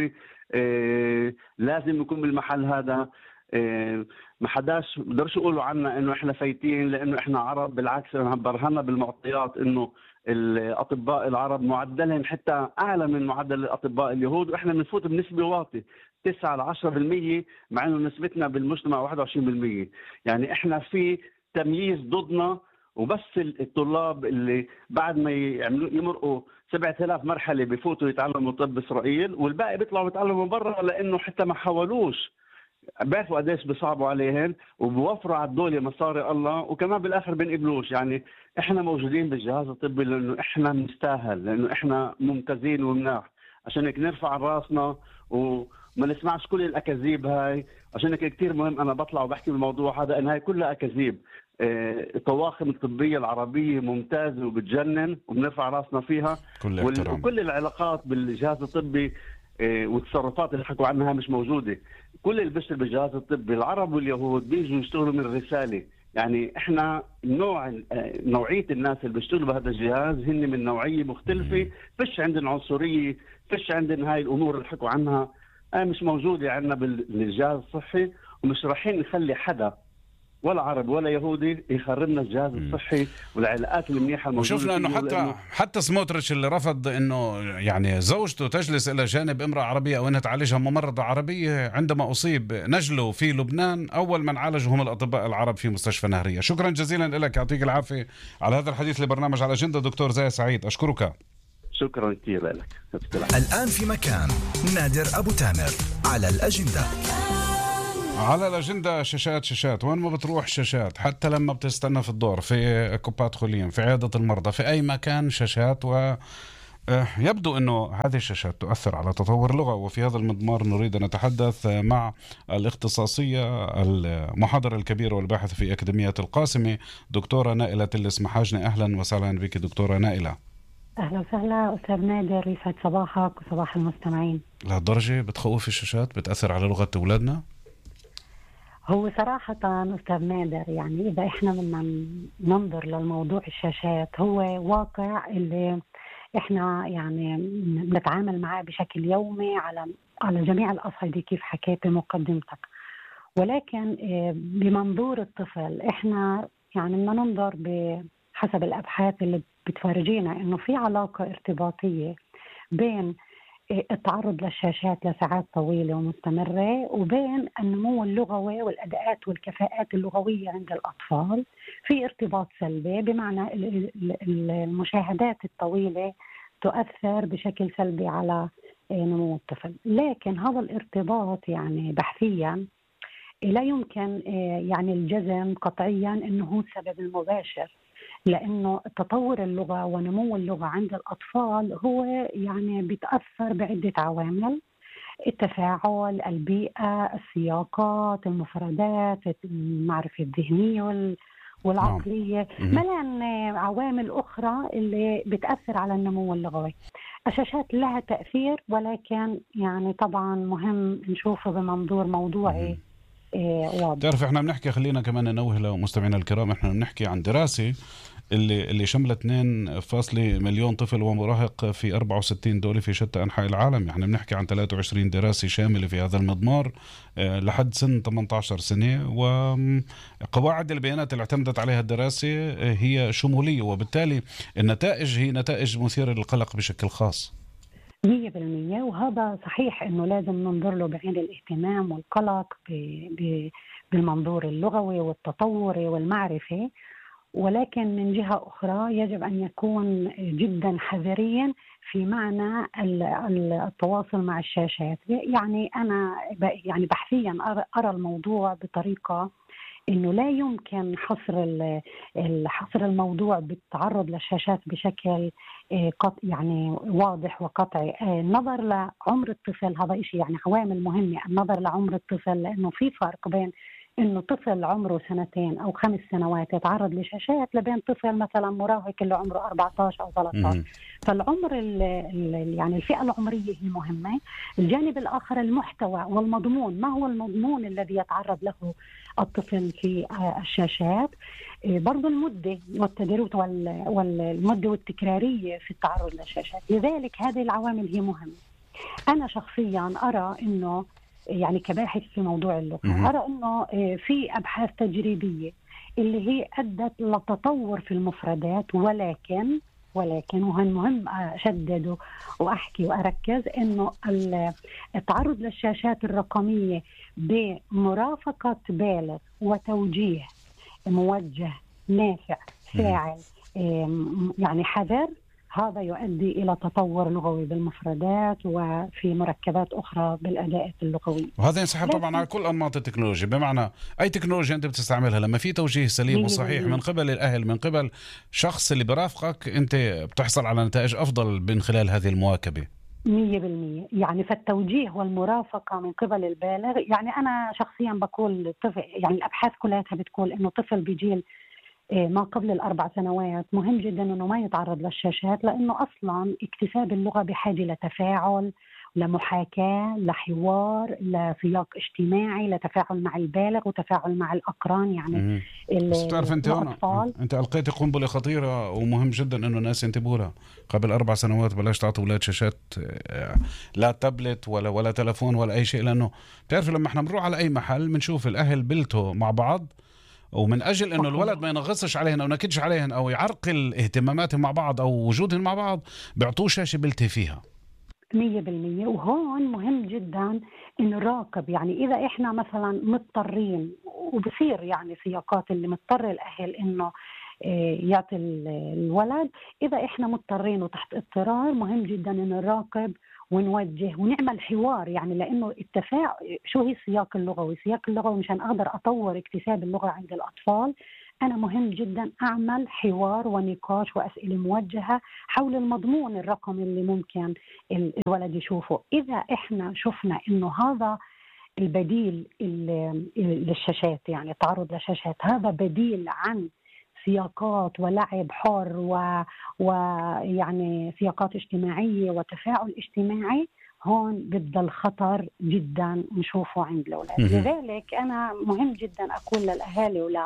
اه لازم يكون بالمحل هذا. اه ما حداش بقدرش يقولوا عنا انه احنا فايتين لانه احنا عرب. بالعكس برهنا بالمعطيات انه الاطباء العرب معدلهم حتى اعلى من معدل الاطباء اليهود، واحنا بنفوت بنسبه واطيه تسعة لعشرة بالمية مع انه نسبتنا بالمجتمع واحد وعشرين بالمية. يعني احنا في تمييز ضدنا. وبس الطلاب اللي بعد ما يعملوا يمرقوا سبعة آلاف مرحلة بفوتوا يتعلموا طب إسرائيل، والباقي بيطلعوا يتعلموا برا لأنه حتى ما حاولوش. بيعرفوا قديش بيصعبوا عليهم وبوفروا على الدولة مصاري الله، وكمان بالآخر بنقبلوش. يعني إحنا موجودين بالجهاز الطبي لأنه إحنا نستاهل، لأنه إحنا ممتازين ومناح. عشان هيك نرفع راسنا و... ما نسمعش كل الاكاذيب هاي. عشان هيك كثير مهم انا بطلع وبحكي بالموضوع هذا، ان هاي كلها اكاذيب. الطواقم الطبيه العربيه ممتازه وبتجنن وبنرفع راسنا فيها، كل احترام. وكل العلاقات بالجهاز الطبي والتصرفات اللي حكوا عنها مش موجوده. كل اللي بيشتغل بالجهاز الطبي العرب واليهود بيجوا يشتغلوا من رساله. يعني احنا نوع نوعيه الناس اللي بيشتغلوا بهذا الجهاز هن من نوعيه مختلفه، فيش عندنا عنصريه، فيش عندنا هاي الامور اللي حكوا عنها، آه مش موجوده عندنا بالجهاز الصحي. ومش رايحين نخلي حدا ولا عربي ولا يهودي يخربنا الجهاز الصحي والعلاقات المنيحه الموجوده. وشفنا انه حتى لأنه حتى سموتريتش اللي رفض انه يعني زوجته تجلس الى جانب امراه عربيه او انها تعالجها ممرضه عربيه عندما اصيب نجله في لبنان، اول من عالجه هم الاطباء العرب في مستشفى نهريه. شكرا جزيلا لك، يعطيك العافيه على هذا الحديث لبرنامج على الاجنده دكتور زاهي سعيد، اشكرك. شكرا كثير لك. الان في مكان نادر ابو تامر على الاجنده. على الأجندة شاشات شاشات، وين ما بتروح شاشات، حتى لما بتستنى في الدور، في كوبات خوليين، في عيادة المرضى، في أي مكان شاشات. ويبدو أنه هذه الشاشات تؤثر على تطور اللغة. وفي هذا المضمار نريد أن نتحدث مع الاختصاصية المحاضرة الكبيرة والباحثة في أكاديمية القاسمي دكتورة نائلة تلس محاجني. أهلا وسهلا بك دكتورة نائلة. أهلا وسهلا أستاذ نادر، يسعد صباحك وصباح المستمعين. لهالدرجة بتخوف الشاشات؟ بتأثر على لغة أولادنا؟ هو صراحة أستاذ نادر، يعني إذا إحنا بدنا ننظر للموضوع الشاشات، هو واقع اللي إحنا يعني بنتعامل معاه بشكل يومي على على جميع الأصعدة كيف حكيت بمقدمتك. ولكن بمنظور الطفل إحنا يعني بدنا ننظر بحسب الأبحاث اللي بتفرجينا إنه في علاقة ارتباطية بين التعرض للشاشات لساعات طويلة ومستمرة وبين النمو اللغوي والأداءات والكفاءات اللغوية عند الأطفال. في ارتباط سلبي، بمعنى المشاهدات الطويلة تؤثر بشكل سلبي على نمو الطفل. لكن هذا الارتباط يعني بحثيا لا يمكن يعني الجزم قطعيا أنه هو السبب المباشر، لأنه تطور اللغة ونمو اللغة عند الأطفال هو يعني بيتأثر بعدة عوامل: التفاعل، البيئة، السياقات، المفردات، المعرفة الذهنية والعقلية، ملان عوامل أخرى اللي بتأثر على النمو اللغوي. الشاشات لها تأثير، ولكن يعني طبعا مهم نشوفه بمنظور موضوعي واضح. تعرف احنا بنحكي، خلينا كمان ننوه لمستمعينا الكرام، احنا بنحكي عن دراسة اللي اللي شملت اثنين فاصلة مليون طفل ومراهق في أربعة وستين دولة في شتى أنحاء العالم. يعني بنحكي عن ثلاثة وعشرين دراسة شاملة في هذا المضمار لحد سن ثمانية عشر سنة. وقواعد البيانات اللي اعتمدت عليها الدراسة هي شمولية، وبالتالي النتائج هي نتائج مثيرة للقلق بشكل خاص. مية بالمية، وهذا صحيح أنه لازم ننظر له بعين الاهتمام والقلق بالمنظور اللغوي والتطوري والمعرفي. ولكن من جهة أخرى يجب أن يكون جدا حذريا في معنى التواصل مع الشاشات. يعني أنا يعني بحثيا أرى الموضوع بطريقة إنه لا يمكن حصر حصر الموضوع بالتعرض للشاشات بشكل يعني واضح وقطعي. النظر لعمر الطفل هذا إشي يعني عوامل مهمة، النظر لعمر الطفل، لأنه في فرق بين إنه طفل عمره سنتين أو خمس سنوات يتعرض لشاشات لبين طفل مثلا مراهق اللي عمره أربعة عشر أو ثلاثة عشر. فالعمر ال ال يعني الفئة العمرية هي مهمة. الجانب الآخر المحتوى والمضمون، ما هو المضمون الذي يتعرض له الطفل في الشاشات. برضو المدة والتدريب والمدة والتكرارية في التعرض للشاشات. لذلك هذه العوامل هي مهمة. أنا شخصيا أرى إنه يعني كباحث في موضوع اللغة أرى أنه في أبحاث تجريبية اللي هي أدت لتطور في المفردات، ولكن ولكن وهن مهم أشدد وأحكي وأركز إنه التعرض للشاشات الرقمية بمرافقة بالغ وتوجيه موجه نافع فاعل يعني حذر، هذا يؤدي إلى تطور لغوي بالمفردات وفي مركبات أخرى بالأداءات اللغوية. وهذا ينسحب طبعا على كل أنماط التكنولوجيا، بمعنى أي تكنولوجيا أنت بتستعملها لما في توجيه سليم وصحيح من قبل الأهل، من قبل شخص اللي برافقك، أنت بتحصل على نتائج أفضل من خلال هذه المواكبة. مية بالمية. يعني فالتوجيه والمرافقة من قبل البالغ، يعني أنا شخصيا بقول الطفل، يعني الأبحاث كلها بتقول إنه طفل بجيل ما قبل الأربع سنوات مهم جدا إنه ما يتعرض للشاشات، لأنه أصلا اكتساب اللغة بحاجة لتفاعل، لمحاكاة، لحوار، لسياق اجتماعي، لتفاعل مع البالغ وتفاعل مع الأقران. يعني بس تعرف أنت الأطفال أنت ألقيت قنبلة خطيرة ومهم جدا إنه الناس ينتبهوا لها. قبل أربع سنوات بلاش تعطوا أولاد شاشات، لا تابلت ولا ولا تلفون ولا أي شيء، لأنه تعرف لما إحنا بنروح على أي محل بنشوف الأهل بلتوا مع بعض، ومن أجل أنه الولد ما ينغصش عليهن أو نكدش عليهن أو يعرقل اهتماماتهم مع بعض أو وجودهم مع بعض بيعطوه شاشة بلتي فيها. مية بالمية. وهون مهم جدا إنه نراقب، يعني إذا إحنا مثلا مضطرين، وبصير يعني سياقات اللي مضطر الأهل إنه يعطي الولد، إذا إحنا مضطرين وتحت اضطرار مهم جدا إنه نراقب ونوجه ونعمل حوار. يعني لأنه التفاعل، شو هي السياق اللغوي؟ السياق اللغوي مشان أقدر أطور اكتساب اللغة عند الأطفال، أنا مهم جدا أعمل حوار ونقاش وأسئلة موجهة حول المضمون الرقمي اللي ممكن الولد يشوفه. إذا إحنا شفنا إنه هذا البديل للشاشات، يعني التعرض للشاشات هذا بديل عن سياقات ولعب حر ويعني سياقات اجتماعية وتفاعل اجتماعي، هون بدأ الخطر جدا نشوفه عند الأولاد. لذلك أنا مهم جدا أقول للأهالي ولا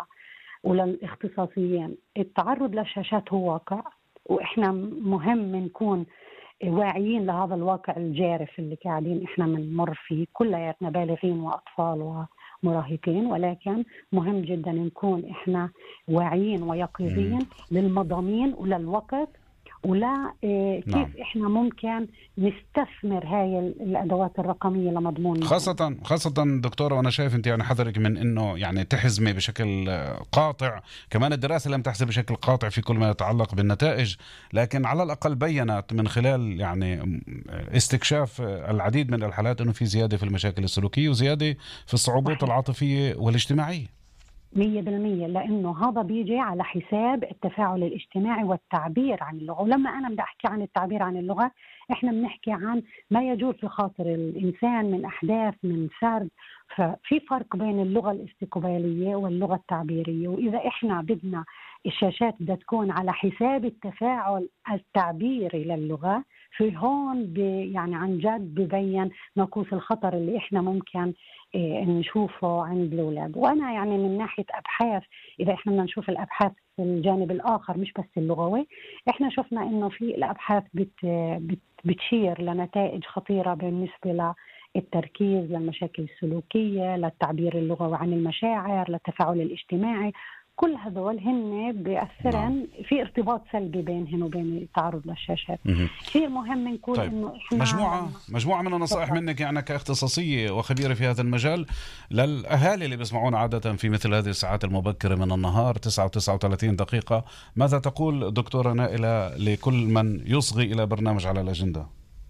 وللاختصاصيين، التعرض للشاشات هو واقع، وإحنا مهم نكون واعيين لهذا الواقع الجارف اللي قاعدين إحنا بنمر فيه، كلياتنا بالغين وأطفال ومراهقين، ولكن مهم جدا نكون إحنا واعيين ويقظين للمضامين وللوقت، ولا إيه كيف نعم. إحنا ممكن نستثمر هاي الأدوات الرقمية لمضمون خاصة مهم. خاصة دكتورة، وأنا شايف أنت يعني حذرك من إنه يعني تحزمي بشكل قاطع، كمان الدراسة لم تحزم بشكل قاطع في كل ما يتعلق بالنتائج، لكن على الأقل بيّنت من خلال يعني استكشاف العديد من الحالات إنه في زيادة في المشاكل السلوكية وزيادة في الصعوبات العاطفية والاجتماعية. مية بالمية، لأنه هذا بيجي على حساب التفاعل الاجتماعي والتعبير عن اللغة. ولما أنا بدي أحكي عن التعبير عن اللغة، إحنا بنحكي عن ما يجول في خاطر الإنسان من أحداث، من سرد. ففي فرق بين اللغة الاستقبالية واللغة التعبيرية، وإذا إحنا بدنا الشاشات بدها تكون على حساب التفاعل التعبيري للغة، في هون يعني عن جد ببين ناقوس الخطر اللي إحنا ممكن إيه نشوفه عند الأولاد. وأنا يعني من ناحية أبحاث، إذا إحنا بدنا نشوف الأبحاث في الجانب الآخر مش بس اللغوي، إحنا شفنا إنه في الأبحاث بت بت بتشير لنتائج خطيرة بالنسبة للتركيز، للمشاكل السلوكية، للتعبير اللغوي عن المشاعر، للتفاعل الاجتماعي. كل هذول هن بيأثرن في ارتباط سلبي بينهن وبين التعرض للشاشات. كثير مهم نكون طيب. إنه إحنا مجموعة مجموعة من النصائح منك يعني كاختصاصية وخبيرة في هذا المجال للأهالي اللي بيسمعونا عادة في مثل هذه الساعات المبكرة من النهار تسعة وتسعة وثلاثين دقيقة. ماذا تقول دكتورة نائلة لكل من يصغي إلى برنامج على الأجندة؟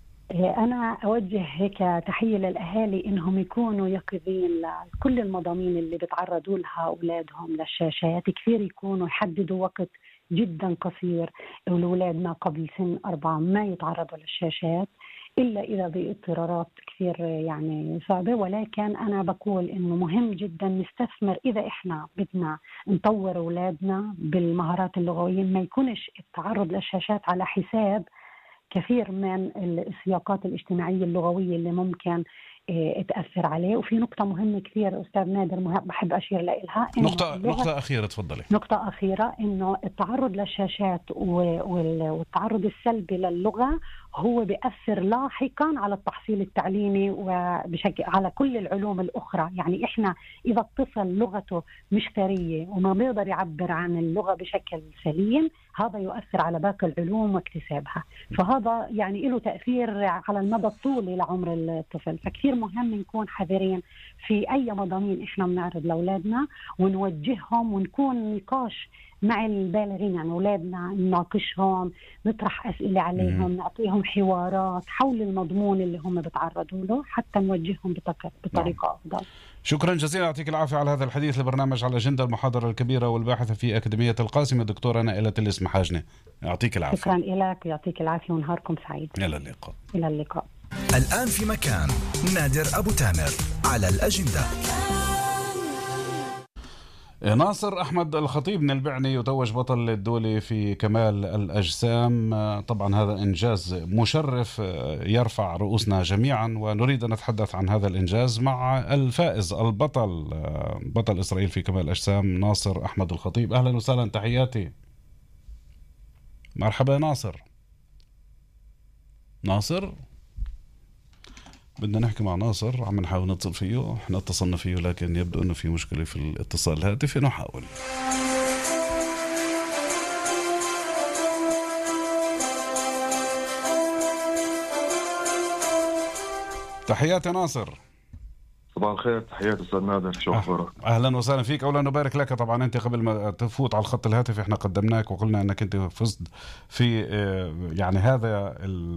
أنا أوجه هيك تحية للأهالي إنهم يكونوا يقظين لكل المضامين اللي بيتعرضوا لها أولادهم للشاشات. كثير يكونوا يحددوا وقت جدا قصير الأولاد ما قبل سن أربعة ما يتعرضوا للشاشات إلا إذا باضطرارات كثير يعني صعبة. ولكن أنا بقول إنه مهم جدا نستثمر، إذا إحنا بدنا نطور أولادنا بالمهارات اللغوية، ما يكونش التعرض للشاشات على حساب كثير من السياقات الاجتماعية اللغوية اللي ممكن تأثر عليه. وفي نقطة مهمة كثير أستاذ نادر بحب أشير لها، نقطة نقطة أخيرة تفضلي. نقطة أخيرة إنه التعرض للشاشات والتعرض السلبي للغة هو بيأثر لاحقا على التحصيل التعليمي وبشكل على كل العلوم الأخرى. يعني إحنا إذا الطفل لغته مش ثرية وما بيقدر يعبر عن اللغة بشكل سليم، هذا يؤثر على باقي العلوم واكتسابها، فهذا يعني له تأثير على المدى الطولي لعمر الطفل. فكثير مهم نكون حذرين في أي مضامين إحنا بنعرض لأولادنا ونوجههم، ونكون نقاش مع البالغين، يعني أولادنا نناقشهم، نطرح أسئلة عليهم، نعطيهم حوارات حول المضمون اللي هم بتعرضوا له حتى نوجههم بطريقة أفضل. شكرا جزيلا، يعطيك العافية على هذا الحديث. لبرنامج على الأجندة المحاضرة الكبيرة والباحثة في أكاديمية القاسم الدكتورة نائلة الإسمحاجنة، يعطيك العافية. شكرا لك ويعطيك العافية ونهاركم سعيد. إلى اللقاء. إلى اللقاء. الآن في مكان نادر أبو تامر على الأجندة. ناصر أحمد الخطيب من البعني يتوج بطل الدولي في كمال الأجسام. طبعا هذا إنجاز مشرف يرفع رؤوسنا جميعا، ونريد أن نتحدث عن هذا الإنجاز مع الفائز البطل بطل إسرائيل في كمال الأجسام ناصر أحمد الخطيب. أهلا وسهلا، تحياتي. مرحبا ناصر. ناصر بدنا نحكي مع ناصر، عم نحاول نتصل فيه، احنا اتصلنا فيه لكن يبدو انه في مشكلة في الاتصال الهاتفي، نحاول. تحياتي ناصر. صباح الخير، تحياتي استاذ نادر، شو اخبارك؟ اهلا وسهلا فيك، اولا نبارك لك. طبعا انت قبل ما تفوت على الخط الهاتفي احنا قدمناك وقلنا انك انت فزت في يعني هذا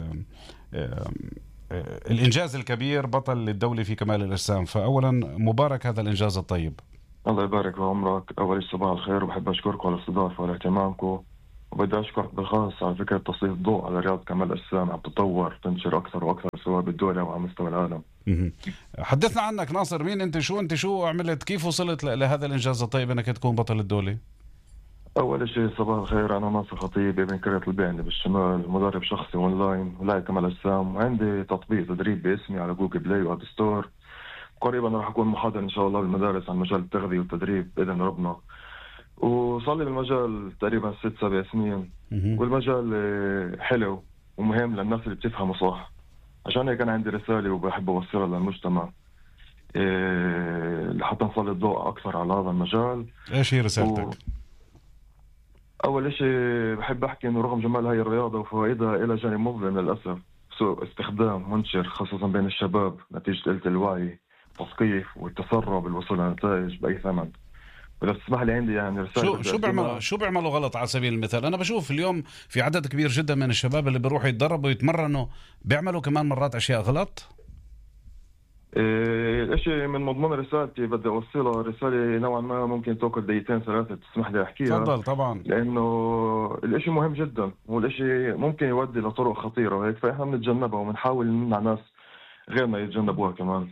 الإنجاز الكبير، بطل الدولي في كمال الأجسام. فأولا مبارك هذا الإنجاز الطيب. الله يبارك في عمرك. أول شيء صباح الخير، وبحب أشكركم على الاستضافة وعلى اهتمامكم، وبدي أشكرك بالخاص على فكرة تسليط الضوء على رياضة كمال الأجسام، عم تتطور تنشر أكثر وأكثر سواء بالدولة وعلى مستوى العالم. حدثنا عنك ناصر، مين أنت، شو أنت شو عملت، كيف وصلت لهذا الإنجاز الطيب أنك تكون بطل الدولي؟ أول شيء صباح الخير، أنا ناصر خطيب ابن كرة البعني بالشمال، مدرب شخصي أونلاين ولاعب كمال أجسام، وعندي تطبيق تدريب باسمي على جوجل بلاي وآب ستور. قريبا راح أكون محاضر إن شاء الله بالمدارس عن مجال التغذية والتدريب بإذن ربنا. وصار لي بالمجال تقريبا ست سبع سنين، والمجال حلو ومهم للناس اللي بتفهمه صح. عشان هيك أنا عندي رسالة وبحب أوصلها للمجتمع إيه لحتى نسلط الضوء أكثر على هذا المجال. إيش هي رسالتك؟ و... أول شيء بحب أحكي إنه رغم جمال هاي الرياضة وفوائدها إلى جانب مظلم للأسف، سوء استخدام منشر خاصة بين الشباب نتيجة قلة الوعي، تثقيف والتسرع بالوصول لنتائج بأي ثمن. وإذا تسمح لي عندي يعني رسالة. شو شو بيعملوا شو بيعملوا غلط على سبيل المثال؟ أنا بشوف اليوم في عدد كبير جدا من الشباب اللي بيروحوا يتدربوا ويتمرنوا بيعملوا كمان مرات أشياء غلط. إيه الاشي من مضمون رسالتي بدي اوصلها، رسالة نوعا ما ممكن تاخذ دقيقتين ثلاثة، تسمح لي احكيها؟ تفضل. طبعا، لانه الاشي مهم جدا، والاشي ممكن يودي لطرق خطيرة وهيك، فاحنا بنتجنبها وبنحاول نمنع ناس غيرنا يتجنبوها كمان.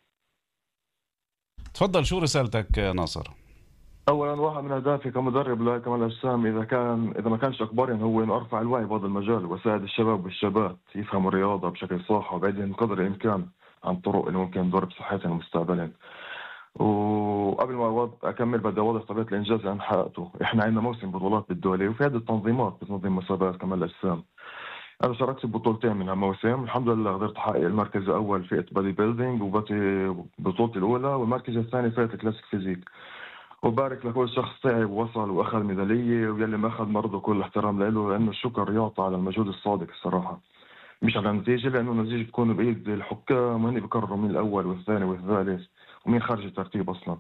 تفضل، شو رسالتك ناصر؟ اولا واحد من اهدافي كمدرب لكمال الاجسام اذا كان اذا ما كانش اكبر يعني هو انه ارفع الوعي بهذا المجال واساعد الشباب والشابات يفهموا الرياضة بشكل صح وبعدين قدر الامكان عن طرق اللي ممكن تضر بصحتهم مستقبلا. وقبل ما اكمل بدي اوضح طبيعه الانجاز اللي انا حققته. احنا عندنا موسم بطولات بالدوله وفي عده تنظيمات بتنظم مسابقات كمال الاجسام. انا شاركت ببطولتين من هالموسم، الحمد لله قدرت احقق المركز الاول فئه بادي بيلدينج وبطولتي الاولى، والمركز الثاني فئه كلاسيك فيزيك. وبارك لكل شخص تعب ووصل واخذ ميداليه، واللي ما اخذ برضه كل احترام له، لانه الشكر يعطى على المجهود الصادق الصراحه، مش على النتيجة، لأنه النتيجة بتكون بإيد الحكام وهن بيقرروا مين الأول والثاني والثالث ومين خارج الترتيب أصلا.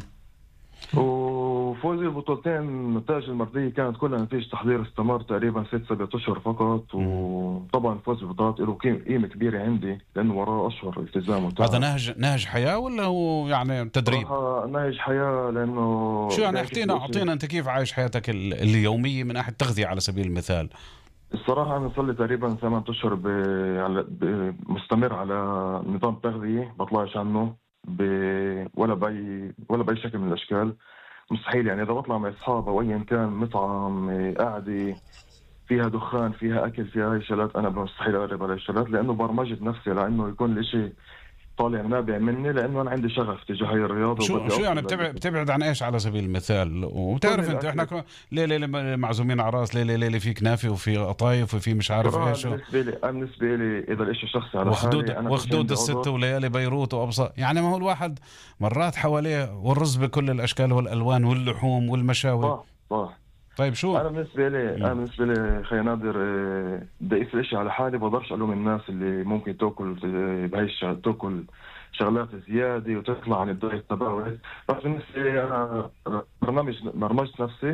وفوزي البطولتين النتائج المرضية كانت كلها نتيجة تحضير استمر تقريبا ست سبعة أشهر فقط، وطبعا فوز بالبطولات له قيمة كبيرة عندي لأنه وراه أشهر التزام وتعب. هذا نهج نهج حياة ولا هو يعني تدريب؟ نهج حياة. لأنه شو يعني احكينا أعطينا أنت كيف عايش حياتك اليومية من ناحية التغذية على سبيل المثال؟ الصراحة أنا صار لي تقريبا ثمانية أشهر ب... ب... مستمر على نظام تغذية بطلعش عنه ب... ولا بأي ولا بأي شكل من الأشكال. مستحيل يعني إذا بطلع مع أصحابي أو أيا كان مطعم قاعدة فيها دخان فيها أكل فيها هاي شغلات، أنا مستحيل أقرب على الشغلات، لأنه برمجت نفسي لأنه يكون الإشي طالع نابع مني، لأنه أنا عندي شغف تجاه هاي الرياضة. شو شو يعني بتبعد بتبعد عن إيش على سبيل المثال؟ وبتعرف أنت إحنا كم... ليلة ليلة معزومين على راس، ليلة ليلة في كنافة وفي قطايف وفي مش عارف إيش. بالنسبة لي أنا بالنسبة لي إذا الإشي شخصي على وخدود حالي، وخدود الست وليالي بيروت وأبصر، يعني ما هو الواحد مرات حواليه والرز بكل الأشكال والألوان واللحوم والمشاوي. صح صح. طيب شو انا بالنسبه لي انا بالنسبه لي خي نادر بدي اقيس الاشي على حالي، بقدرش الوم الناس اللي ممكن تاكل بهي تاكل شغلات زياده وتطلع عن الدايت تبعها. بس بالنسبه لي انا برنامج برمجت نفسي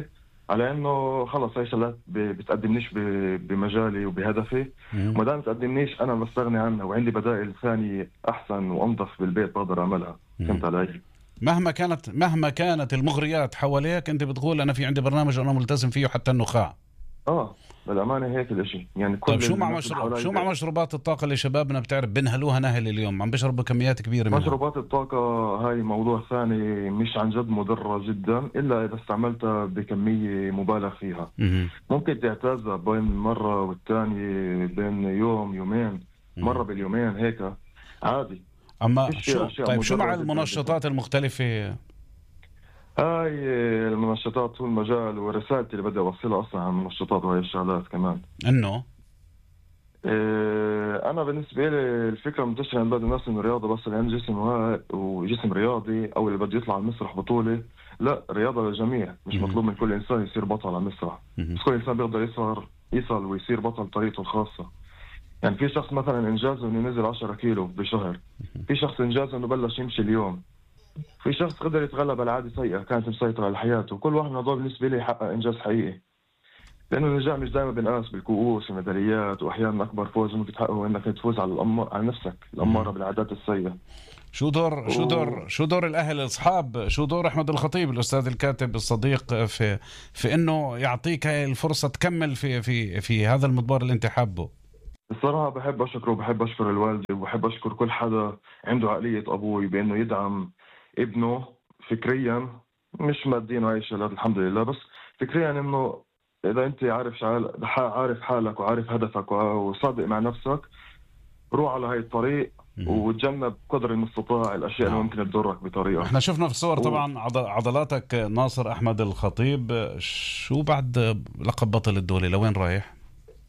على انه خلص هاي شغلات بتقدمنيش بمجالي وبهدفي، وما دام بتقدمنيش انا بستغني عنها وعندي بدائل ثانيه احسن وانظف بالبيت بقدر اعملها. فهمت علي؟ مهما كانت مهما كانت المغريات حواليك انت بتقول انا في عندي برنامج انا ملتزم فيه حتى النخاع. اه بالامانه هيك الاشي يعني. كل طيب شو مع مشروب شو مع مشروبات الطاقه اللي شبابنا بتعرف بنهلوها نهل اليوم عم بيشربوا كميات كبيره منها؟ مشروبات الطاقه هاي موضوع ثاني، مش عن جد مضره جدا الا اذا استعملتها بكميه مبالغ فيها. م- ممكن تعتادها بين مره والثانيه، بين يوم يومين، مره باليومين هيك عادي. اما شو طيب شو مع المنشطات المختلفه؟ هاي المنشطات هو المجال ورسالتي اللي بدي اوصلها اصلا عن المنشطات وهي الشغلات كمان انه إيه انا بالنسبه لي الفكره منتشره عند بعض الناس انه الرياضه بس اللي عنده جسم وجسم رياضي او اللي بده يطلع على المسرح بطوله. لا، رياضه للجميع، مش م- مطلوب من كل انسان يصير بطل على المسرح، بس كل انسان بيقدر يصل يصل ويصير بطل بطريقته الخاصه. يعني في شخص مثلا انجازه انه ينزل عشرة كيلو بشهر، في شخص انجازه انه بلش يمشي اليوم، في شخص قدر يتغلب على عادة سيئة كانت مسيطرة على حياته. كل واحد من هذول بالنسبة لي يحقق إنجاز حقيقي، لأنه النجاح مش دائما بنقاس بالكؤوس والميداليات، وأحيانا أكبر فوز ممكن تحققه إنك تفوز على الأمر على نفسك الأمارة بالعادات السيئة. شو دور شو دور شو دور الأهل الأصحاب، شو دور أحمد الخطيب الأستاذ الكاتب الصديق في في إنه يعطيك هاي الفرصة تكمل في في في هذا المضمار اللي أنت حابه؟ الصراحة بحب أشكره وبحب أشكر الوالدة وبحب أشكر كل حدا عنده عقلية أبوي بأنه يدعم ابنه فكريا، مش ماديا وهي الشغلات الحمد لله، بس فكريا انه اذا انت عارف شعال عارف حالك وعارف هدفك وصادق مع نفسك روح على هاي الطريق وتجنب قدر المستطاع الاشياء اللي ممكن تضرك بطريقه. احنا شفنا في الصور طبعا عضلاتك ناصر احمد الخطيب. شو بعد لقب بطل الدولة لوين رايح؟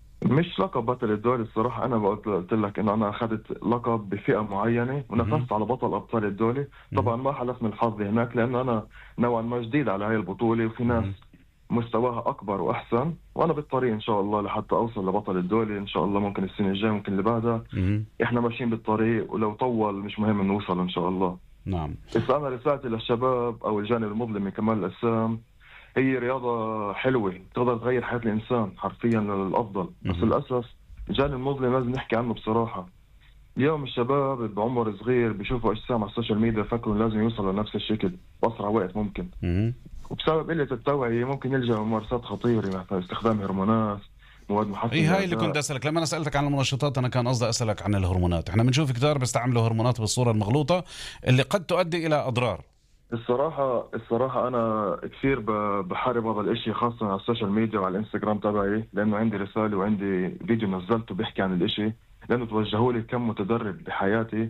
مش لقب بطل الدولة الصراحة، أنا قلت لك إنه أنا أخذت لقب بفئة معينة ونفست على بطل أبطال الدولة. طبعا ما حلفني الحظ هناك لأنه أنا نوعا ما جديد على هاي البطولة وفي ناس مستواها أكبر وأحسن، وأنا بالطريق إن شاء الله لحتى أوصل لبطل الدولة إن شاء الله، ممكن السنة الجاية ممكن اللي بعدها. إحنا ماشيين بالطريق ولو طول مش مهم نوصل إن شاء الله. نعم. بس أنا رسالتي للشباب أو الجانب المظلم من كمال الأجسام، هي رياضة حلوة تقدر تغير حياة الإنسان حرفيا للأفضل، بس للأسف الجانب المظلم لازم نحكي عنه بصراحة. اليوم الشباب بعمر صغير بيشوفوا أجسام على السوشيال ميديا فكروا لازم يوصلوا لنفس الشكل بأسرع وقت ممكن، وبسبب قلة التوعية ممكن يلجأ لممارسات خطيرة مثل استخدام هرمونات، مواد محفزة. اي هاي اللي كنت أسألك لما أنا سألتك عن المنشطات، أنا كان قصدي أسألك عن الهرمونات. احنا بنشوف كتار بيستعملوا هرمونات بالصورة المغلوطة اللي قد تؤدي إلى أضرار. الصراحة الصراحة أنا كثير بحارب هذا الإشي خاصة على السوشيال ميديا وعلى الإنستغرام تبعي، لأنه عندي رسالة وعندي فيديو نزلته بيحكي عن الإشي، لأنه توجهوا لي كم متدرب بحياتي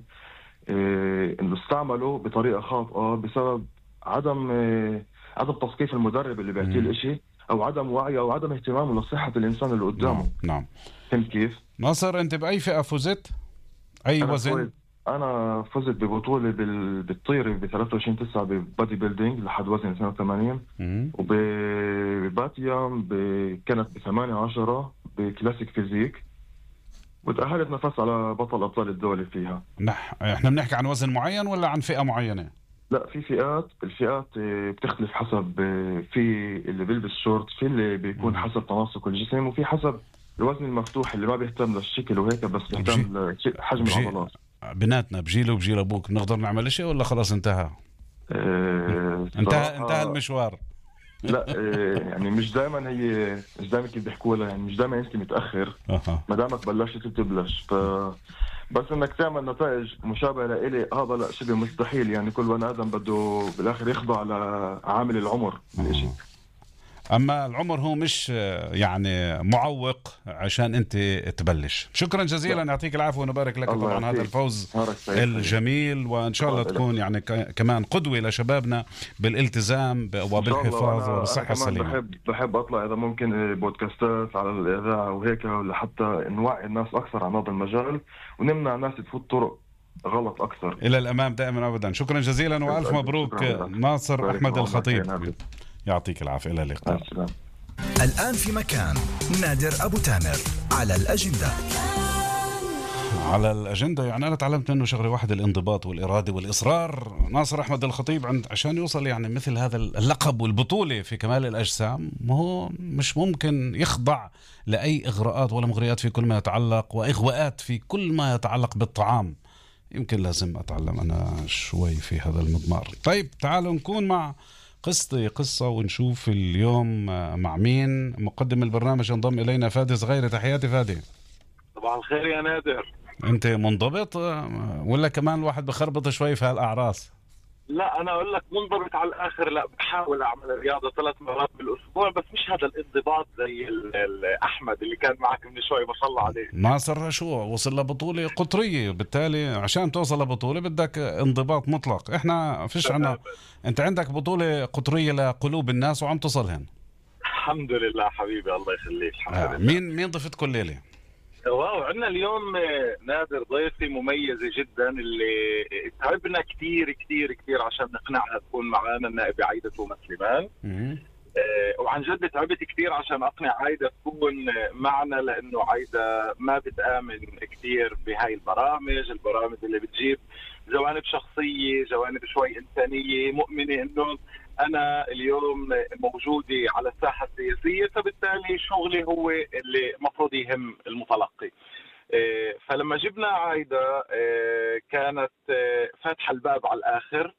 إيه إنه استعملوا بطريقة خاطئة بسبب عدم إيه عدم تثقيف المدرب اللي بيعطيه الإشي أو عدم وعي أو عدم اهتمامه لصحة الإنسان اللي قدامه. نعم. فهمت كيف؟ ناصر أنت بأي فئة فزت؟ أي وزن؟ أنا فزت ببطولة بالطيرة ب ثلاثة وعشرين تسعة ببادي بيلدينج لحد وزن اثنين وثمانين، وبباتيام كانت ب ثمانية عشرة بكلاسيك فيزيك، وتأهلت نفس على بطل أبطال الدولة فيها. نح... احنا بنحكي عن وزن معين ولا عن فئة معينة؟ لا، في فئات، الفئات بتختلف حسب، في اللي بيلبس شورت، في اللي بيكون مم. حسب تناسق الجسم، وفي حسب الوزن المفتوح اللي ما بيهتم للشكل وهيك بس بيهتم لحجم العضلات. بناتنا بجيل وبجيل ابوك بنقدر نعمل شيء ولا خلاص انتهى؟ اه انتهى انتهى المشوار. لا اه يعني مش دائما هي مش دائما كيف بيحكوا لها، يعني مش دائما انت متاخر ما دامك بلشت تبلش، ف بس انك تعمل نتائج مشابهه لإلي هذا لا شبه مستحيل. يعني كل بني ادم بده بالاخر يخضع لعامل العمر بالشيء. أما العمر هو مش يعني معوق عشان أنت تبلش. شكرا جزيلا، يعطيك العافية ونبارك لك طبعا هذا الفوز الجميل، وإن شاء الله تكون يعني كمان قدوة لشبابنا بالالتزام وبالحفاظ والصحة السليمة. بحب بحب أطلع إذا ممكن بودكاستات على الإذاعة وهيك لحتى نوعي الناس أكثر عن هذا المجال ونمنع الناس تفوت طرق غلط أكثر إلى الأمام دائما أبدا. شكرا جزيلا وألف مبروك ناصر أحمد الخطيب، يعطيك العافية. إلى اللقاء. الآن في مكان نادر أبو تامر على الأجندة. على الأجندة. يعني أنا تعلمت منه شغلة واحدة، الانضباط والإرادة والإصرار. ناصر أحمد الخطيب عند عشان يوصل يعني مثل هذا اللقب والبطولة في كمال الأجسام، ما هو مش ممكن يخضع لأي إغراءات ولا مغريات في كل ما يتعلق، وإغواءات في كل ما يتعلق بالطعام. يمكن لازم أتعلم أنا شوي في هذا المضمار. طيب تعالوا نكون مع قصتي قصة ونشوف اليوم مع مين. مقدم البرنامج انضم إلينا فادي صغيري. تحياتي فادي. صباح الخير يا نادر. انت منضبط ولا كمان الواحد بخربط شوي في هالأعراس؟ لا انا اقول لك منضبط على الاخر. لا بحاول اعمل الرياضه ثلاث مرات بالاسبوع، بس مش هذا الانضباط زي احمد اللي كان معك من شوي ما شاء الله عليه. ناصر شو وصل لبطوله قطريه، بالتالي عشان توصل لبطوله بدك انضباط مطلق. احنا فيش عنا. انت عندك بطوله قطريه لقلوب الناس وعم تصلهن. الحمد لله حبيبي، الله يخليك. الحمد آه. لله. مين مين ضيفتكم الليله؟ واو، عندنا اليوم نادر ضيفي مميزة جدا اللي تعبنا كتير كتير كتير عشان نقنعها تكون معنا، النائبة عايدة توما سليمان. أه وعن جد تعبت كتير عشان أقنع عايدة تكون معنا، لأنه عايدة ما بتآمن كتير بهاي البرامج البرامج اللي بتجيب جوانب شخصية، جوانب شوي إنسانية. مؤمنة إنه أنا اليوم موجودة على الساحة السياسية، فبالتالي شغلي هو اللي مفروض يهم المتلقي. فلما جبنا عايدة كانت فاتحة الباب على الآخر.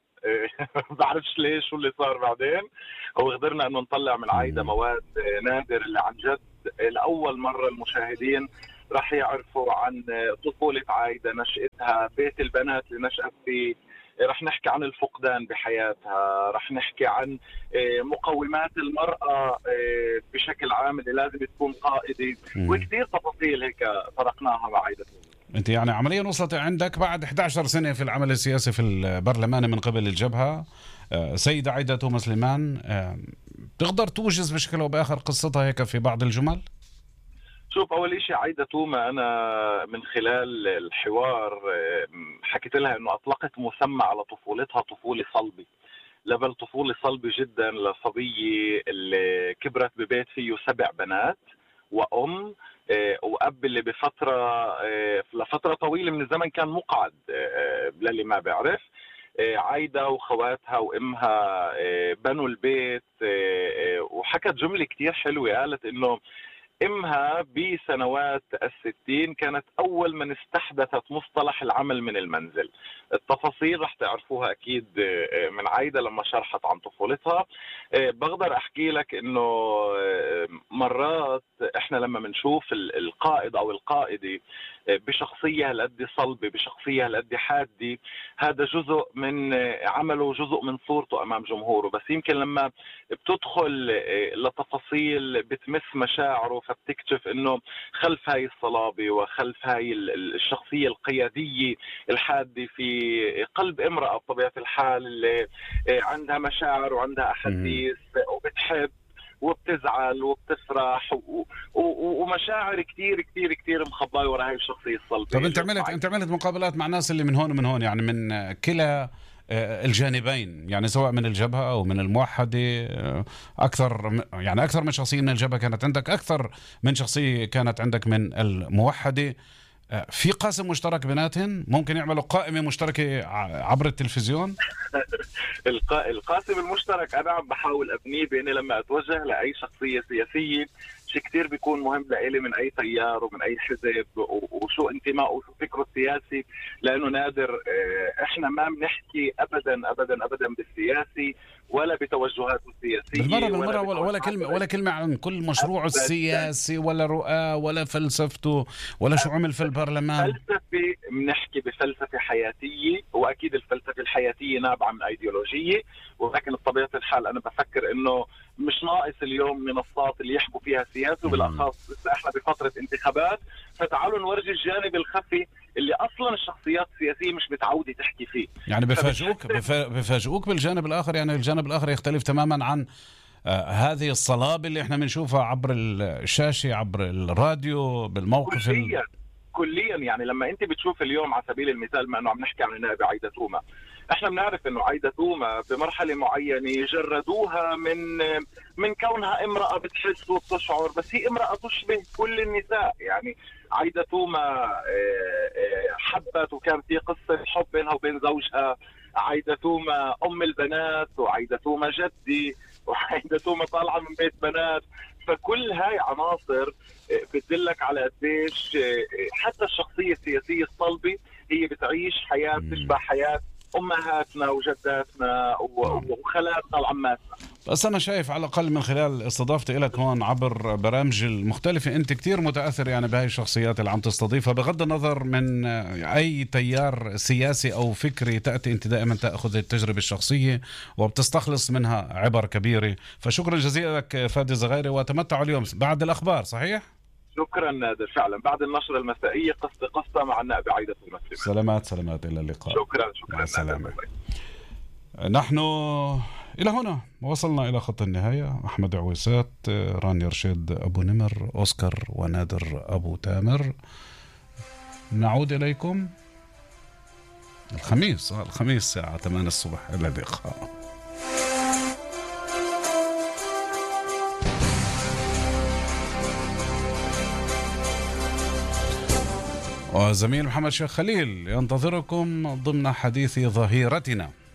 بعرفش ليش واللي صار بعدين. هو قدرنا أنه نطلع من عايدة مواد نادر اللي عن جد لأول مرة المشاهدين راح يعرفوا عن طفولة عايدة، نشأتها، بيت البنات اللي نشأت فيه. رح نحكي عن الفقدان بحياتها، رح نحكي عن مقومات المرأة بشكل عام اللي لازم تكون قائدة، وكثير تفاصيل هيك طرقناها مع عايدة. انت يعني عمليا وصلت عندك بعد إحدى عشرة سنة في العمل السياسي في البرلمان من قبل الجبهة. سيدة عايدة توما سليمان، تقدر توجز بشكل أو بآخر قصتها هيك في بعض الجمل؟ شوف، أول إشي عايدة توما أنا من خلال الحوار حكيت لها إنه أطلقت مسمى على طفولتها، طفولة صلبة. لبل طفولة صلبة جدا لصبية اللي كبرت ببيت فيه سبع بنات وأم وأب اللي بفترة لفترة طويلة من الزمن كان مقعد للي ما بيعرف. عايدة وخواتها وإمها بنوا البيت، وحكت جملة كتير حلوة. قالت إنه إمها بسنوات الستين كانت أول من استحدثت مصطلح العمل من المنزل. التفاصيل رح تعرفوها أكيد من عايدة لما شرحت عن طفولتها. بقدر أحكي لك إنه مرات إحنا لما منشوف القائد أو القائدة بشخصية هالقد صلبة، بشخصية هالقد حادة، هذا جزء من عمله، جزء من صورته أمام جمهوره. بس يمكن لما بتدخل لتفاصيل بتمس مشاعره فبتكتشف إنه خلف هاي الصلابة وخلف هاي الشخصية القيادية الحادة في قلب امرأة بطبيعة الحال اللي عندها مشاعر وعندها أحاسيس وبتحب وبتزعل وبتفرح و... و... ومشاعر كتير كتير كتير مخباية ورا هاي الشخصية الصلبة. طب انت عملت انت عملت مقابلات مع ناس اللي من هون ومن هون، يعني من كلا الجانبين، يعني سواء من الجبهة أو من الموحدة. أكثر يعني أكثر من شخصية من الجبهة كانت عندك، أكثر من شخصية كانت عندك من الموحدة. في قاسم مشترك بيناتهم؟ ممكن يعملوا قائمة مشتركة عبر التلفزيون؟ القاسم المشترك أنا عم بحاول أبنيه بإني لما أتوجه لأي شخصية سياسية شيء كتير بيكون مهم لإلي من أي تيار ومن أي حزب وشو انتماء وشو فكره السياسي. لأنه نادر إحنا ما بنحكي أبدا أبدا أبدا بالسياسي ولا بتوجهاته السياسية بالمرة بالمرة ولا, ولا كلمة ولا كلمة عن كل مشروعه السياسي ولا رؤاه ولا فلسفته ولا شو عمل في البرلمان. فلسفة بنحكي بفلسفة حياتية، وأكيد الفلسفة الحياتية نابعة من أيديولوجية، ولكن بطبيعة الحال أنا بفكر إنه مش ناقص اليوم منصات اللي يحكوا فيها سياسة، وبالأخص إحنا بفترة انتخابات، فتعالوا نورجي الجانب الخفي اللي أصلا الشخصيات السياسية مش متعودة تحكي فيه. يعني بفاجئوك بفاجئوك بالجانب الآخر، يعني الجانب الآخر يختلف تماما عن آه هذه الصلابة اللي احنا بنشوفها عبر الشاشة، عبر الراديو، بالموقف كليا كليا. يعني لما انت بتشوف اليوم على سبيل المثال، ما انه عم نحكي عن النائبه عايده توما، احنا بنعرف انه عايده توما بمرحله معينه جردوها من من كونها امراه بتحس وبتشعر، بس هي امراه تشبه كل النساء. يعني عايده توما حبت وكان في قصه حب بينها وبين زوجها، عايده توما ام البنات، وعايده توما جدي، وعايده توما طالعه من بيت بنات. فكل هاي عناصر بتدلك على قديش حتى الشخصيه السياسيه الصلبه هي بتعيش حياه تشبه حياه امهاتنا وجداتنا وخالاتنا وعماتنا. بس أنا شايف على الأقل من خلال استضافتي لك هون عبر برامج المختلفة أنت كتير متأثر يعني بهاي الشخصيات اللي عم تستضيفها، بغض النظر من أي تيار سياسي أو فكري تأتي، أنت دائما تأخذ التجربة الشخصية وبتستخلص منها عبر كبيرة. فشكرا جزيلا لك فادي الزغيري، وتمتعوا اليوم بعد الأخبار. صحيح؟ شكرا نادر، فعلا بعد النشرة المسائية قصة قصة مع النائبة عايدة توما. سلامات سلامات، إلى اللقاء. شكرا شكرا. سلامة. نحن إلى هنا وصلنا إلى خط النهاية. أحمد عويسات، رانيا رشيد أبو نمر، أوسكار ونادر أبو تامر. نعود إليكم الخميس الخميس الساعة ثمانية الصبح. إلى اللقاء. وزميل محمد شيخ خليل ينتظركم ضمن حديث ظهيرتنا.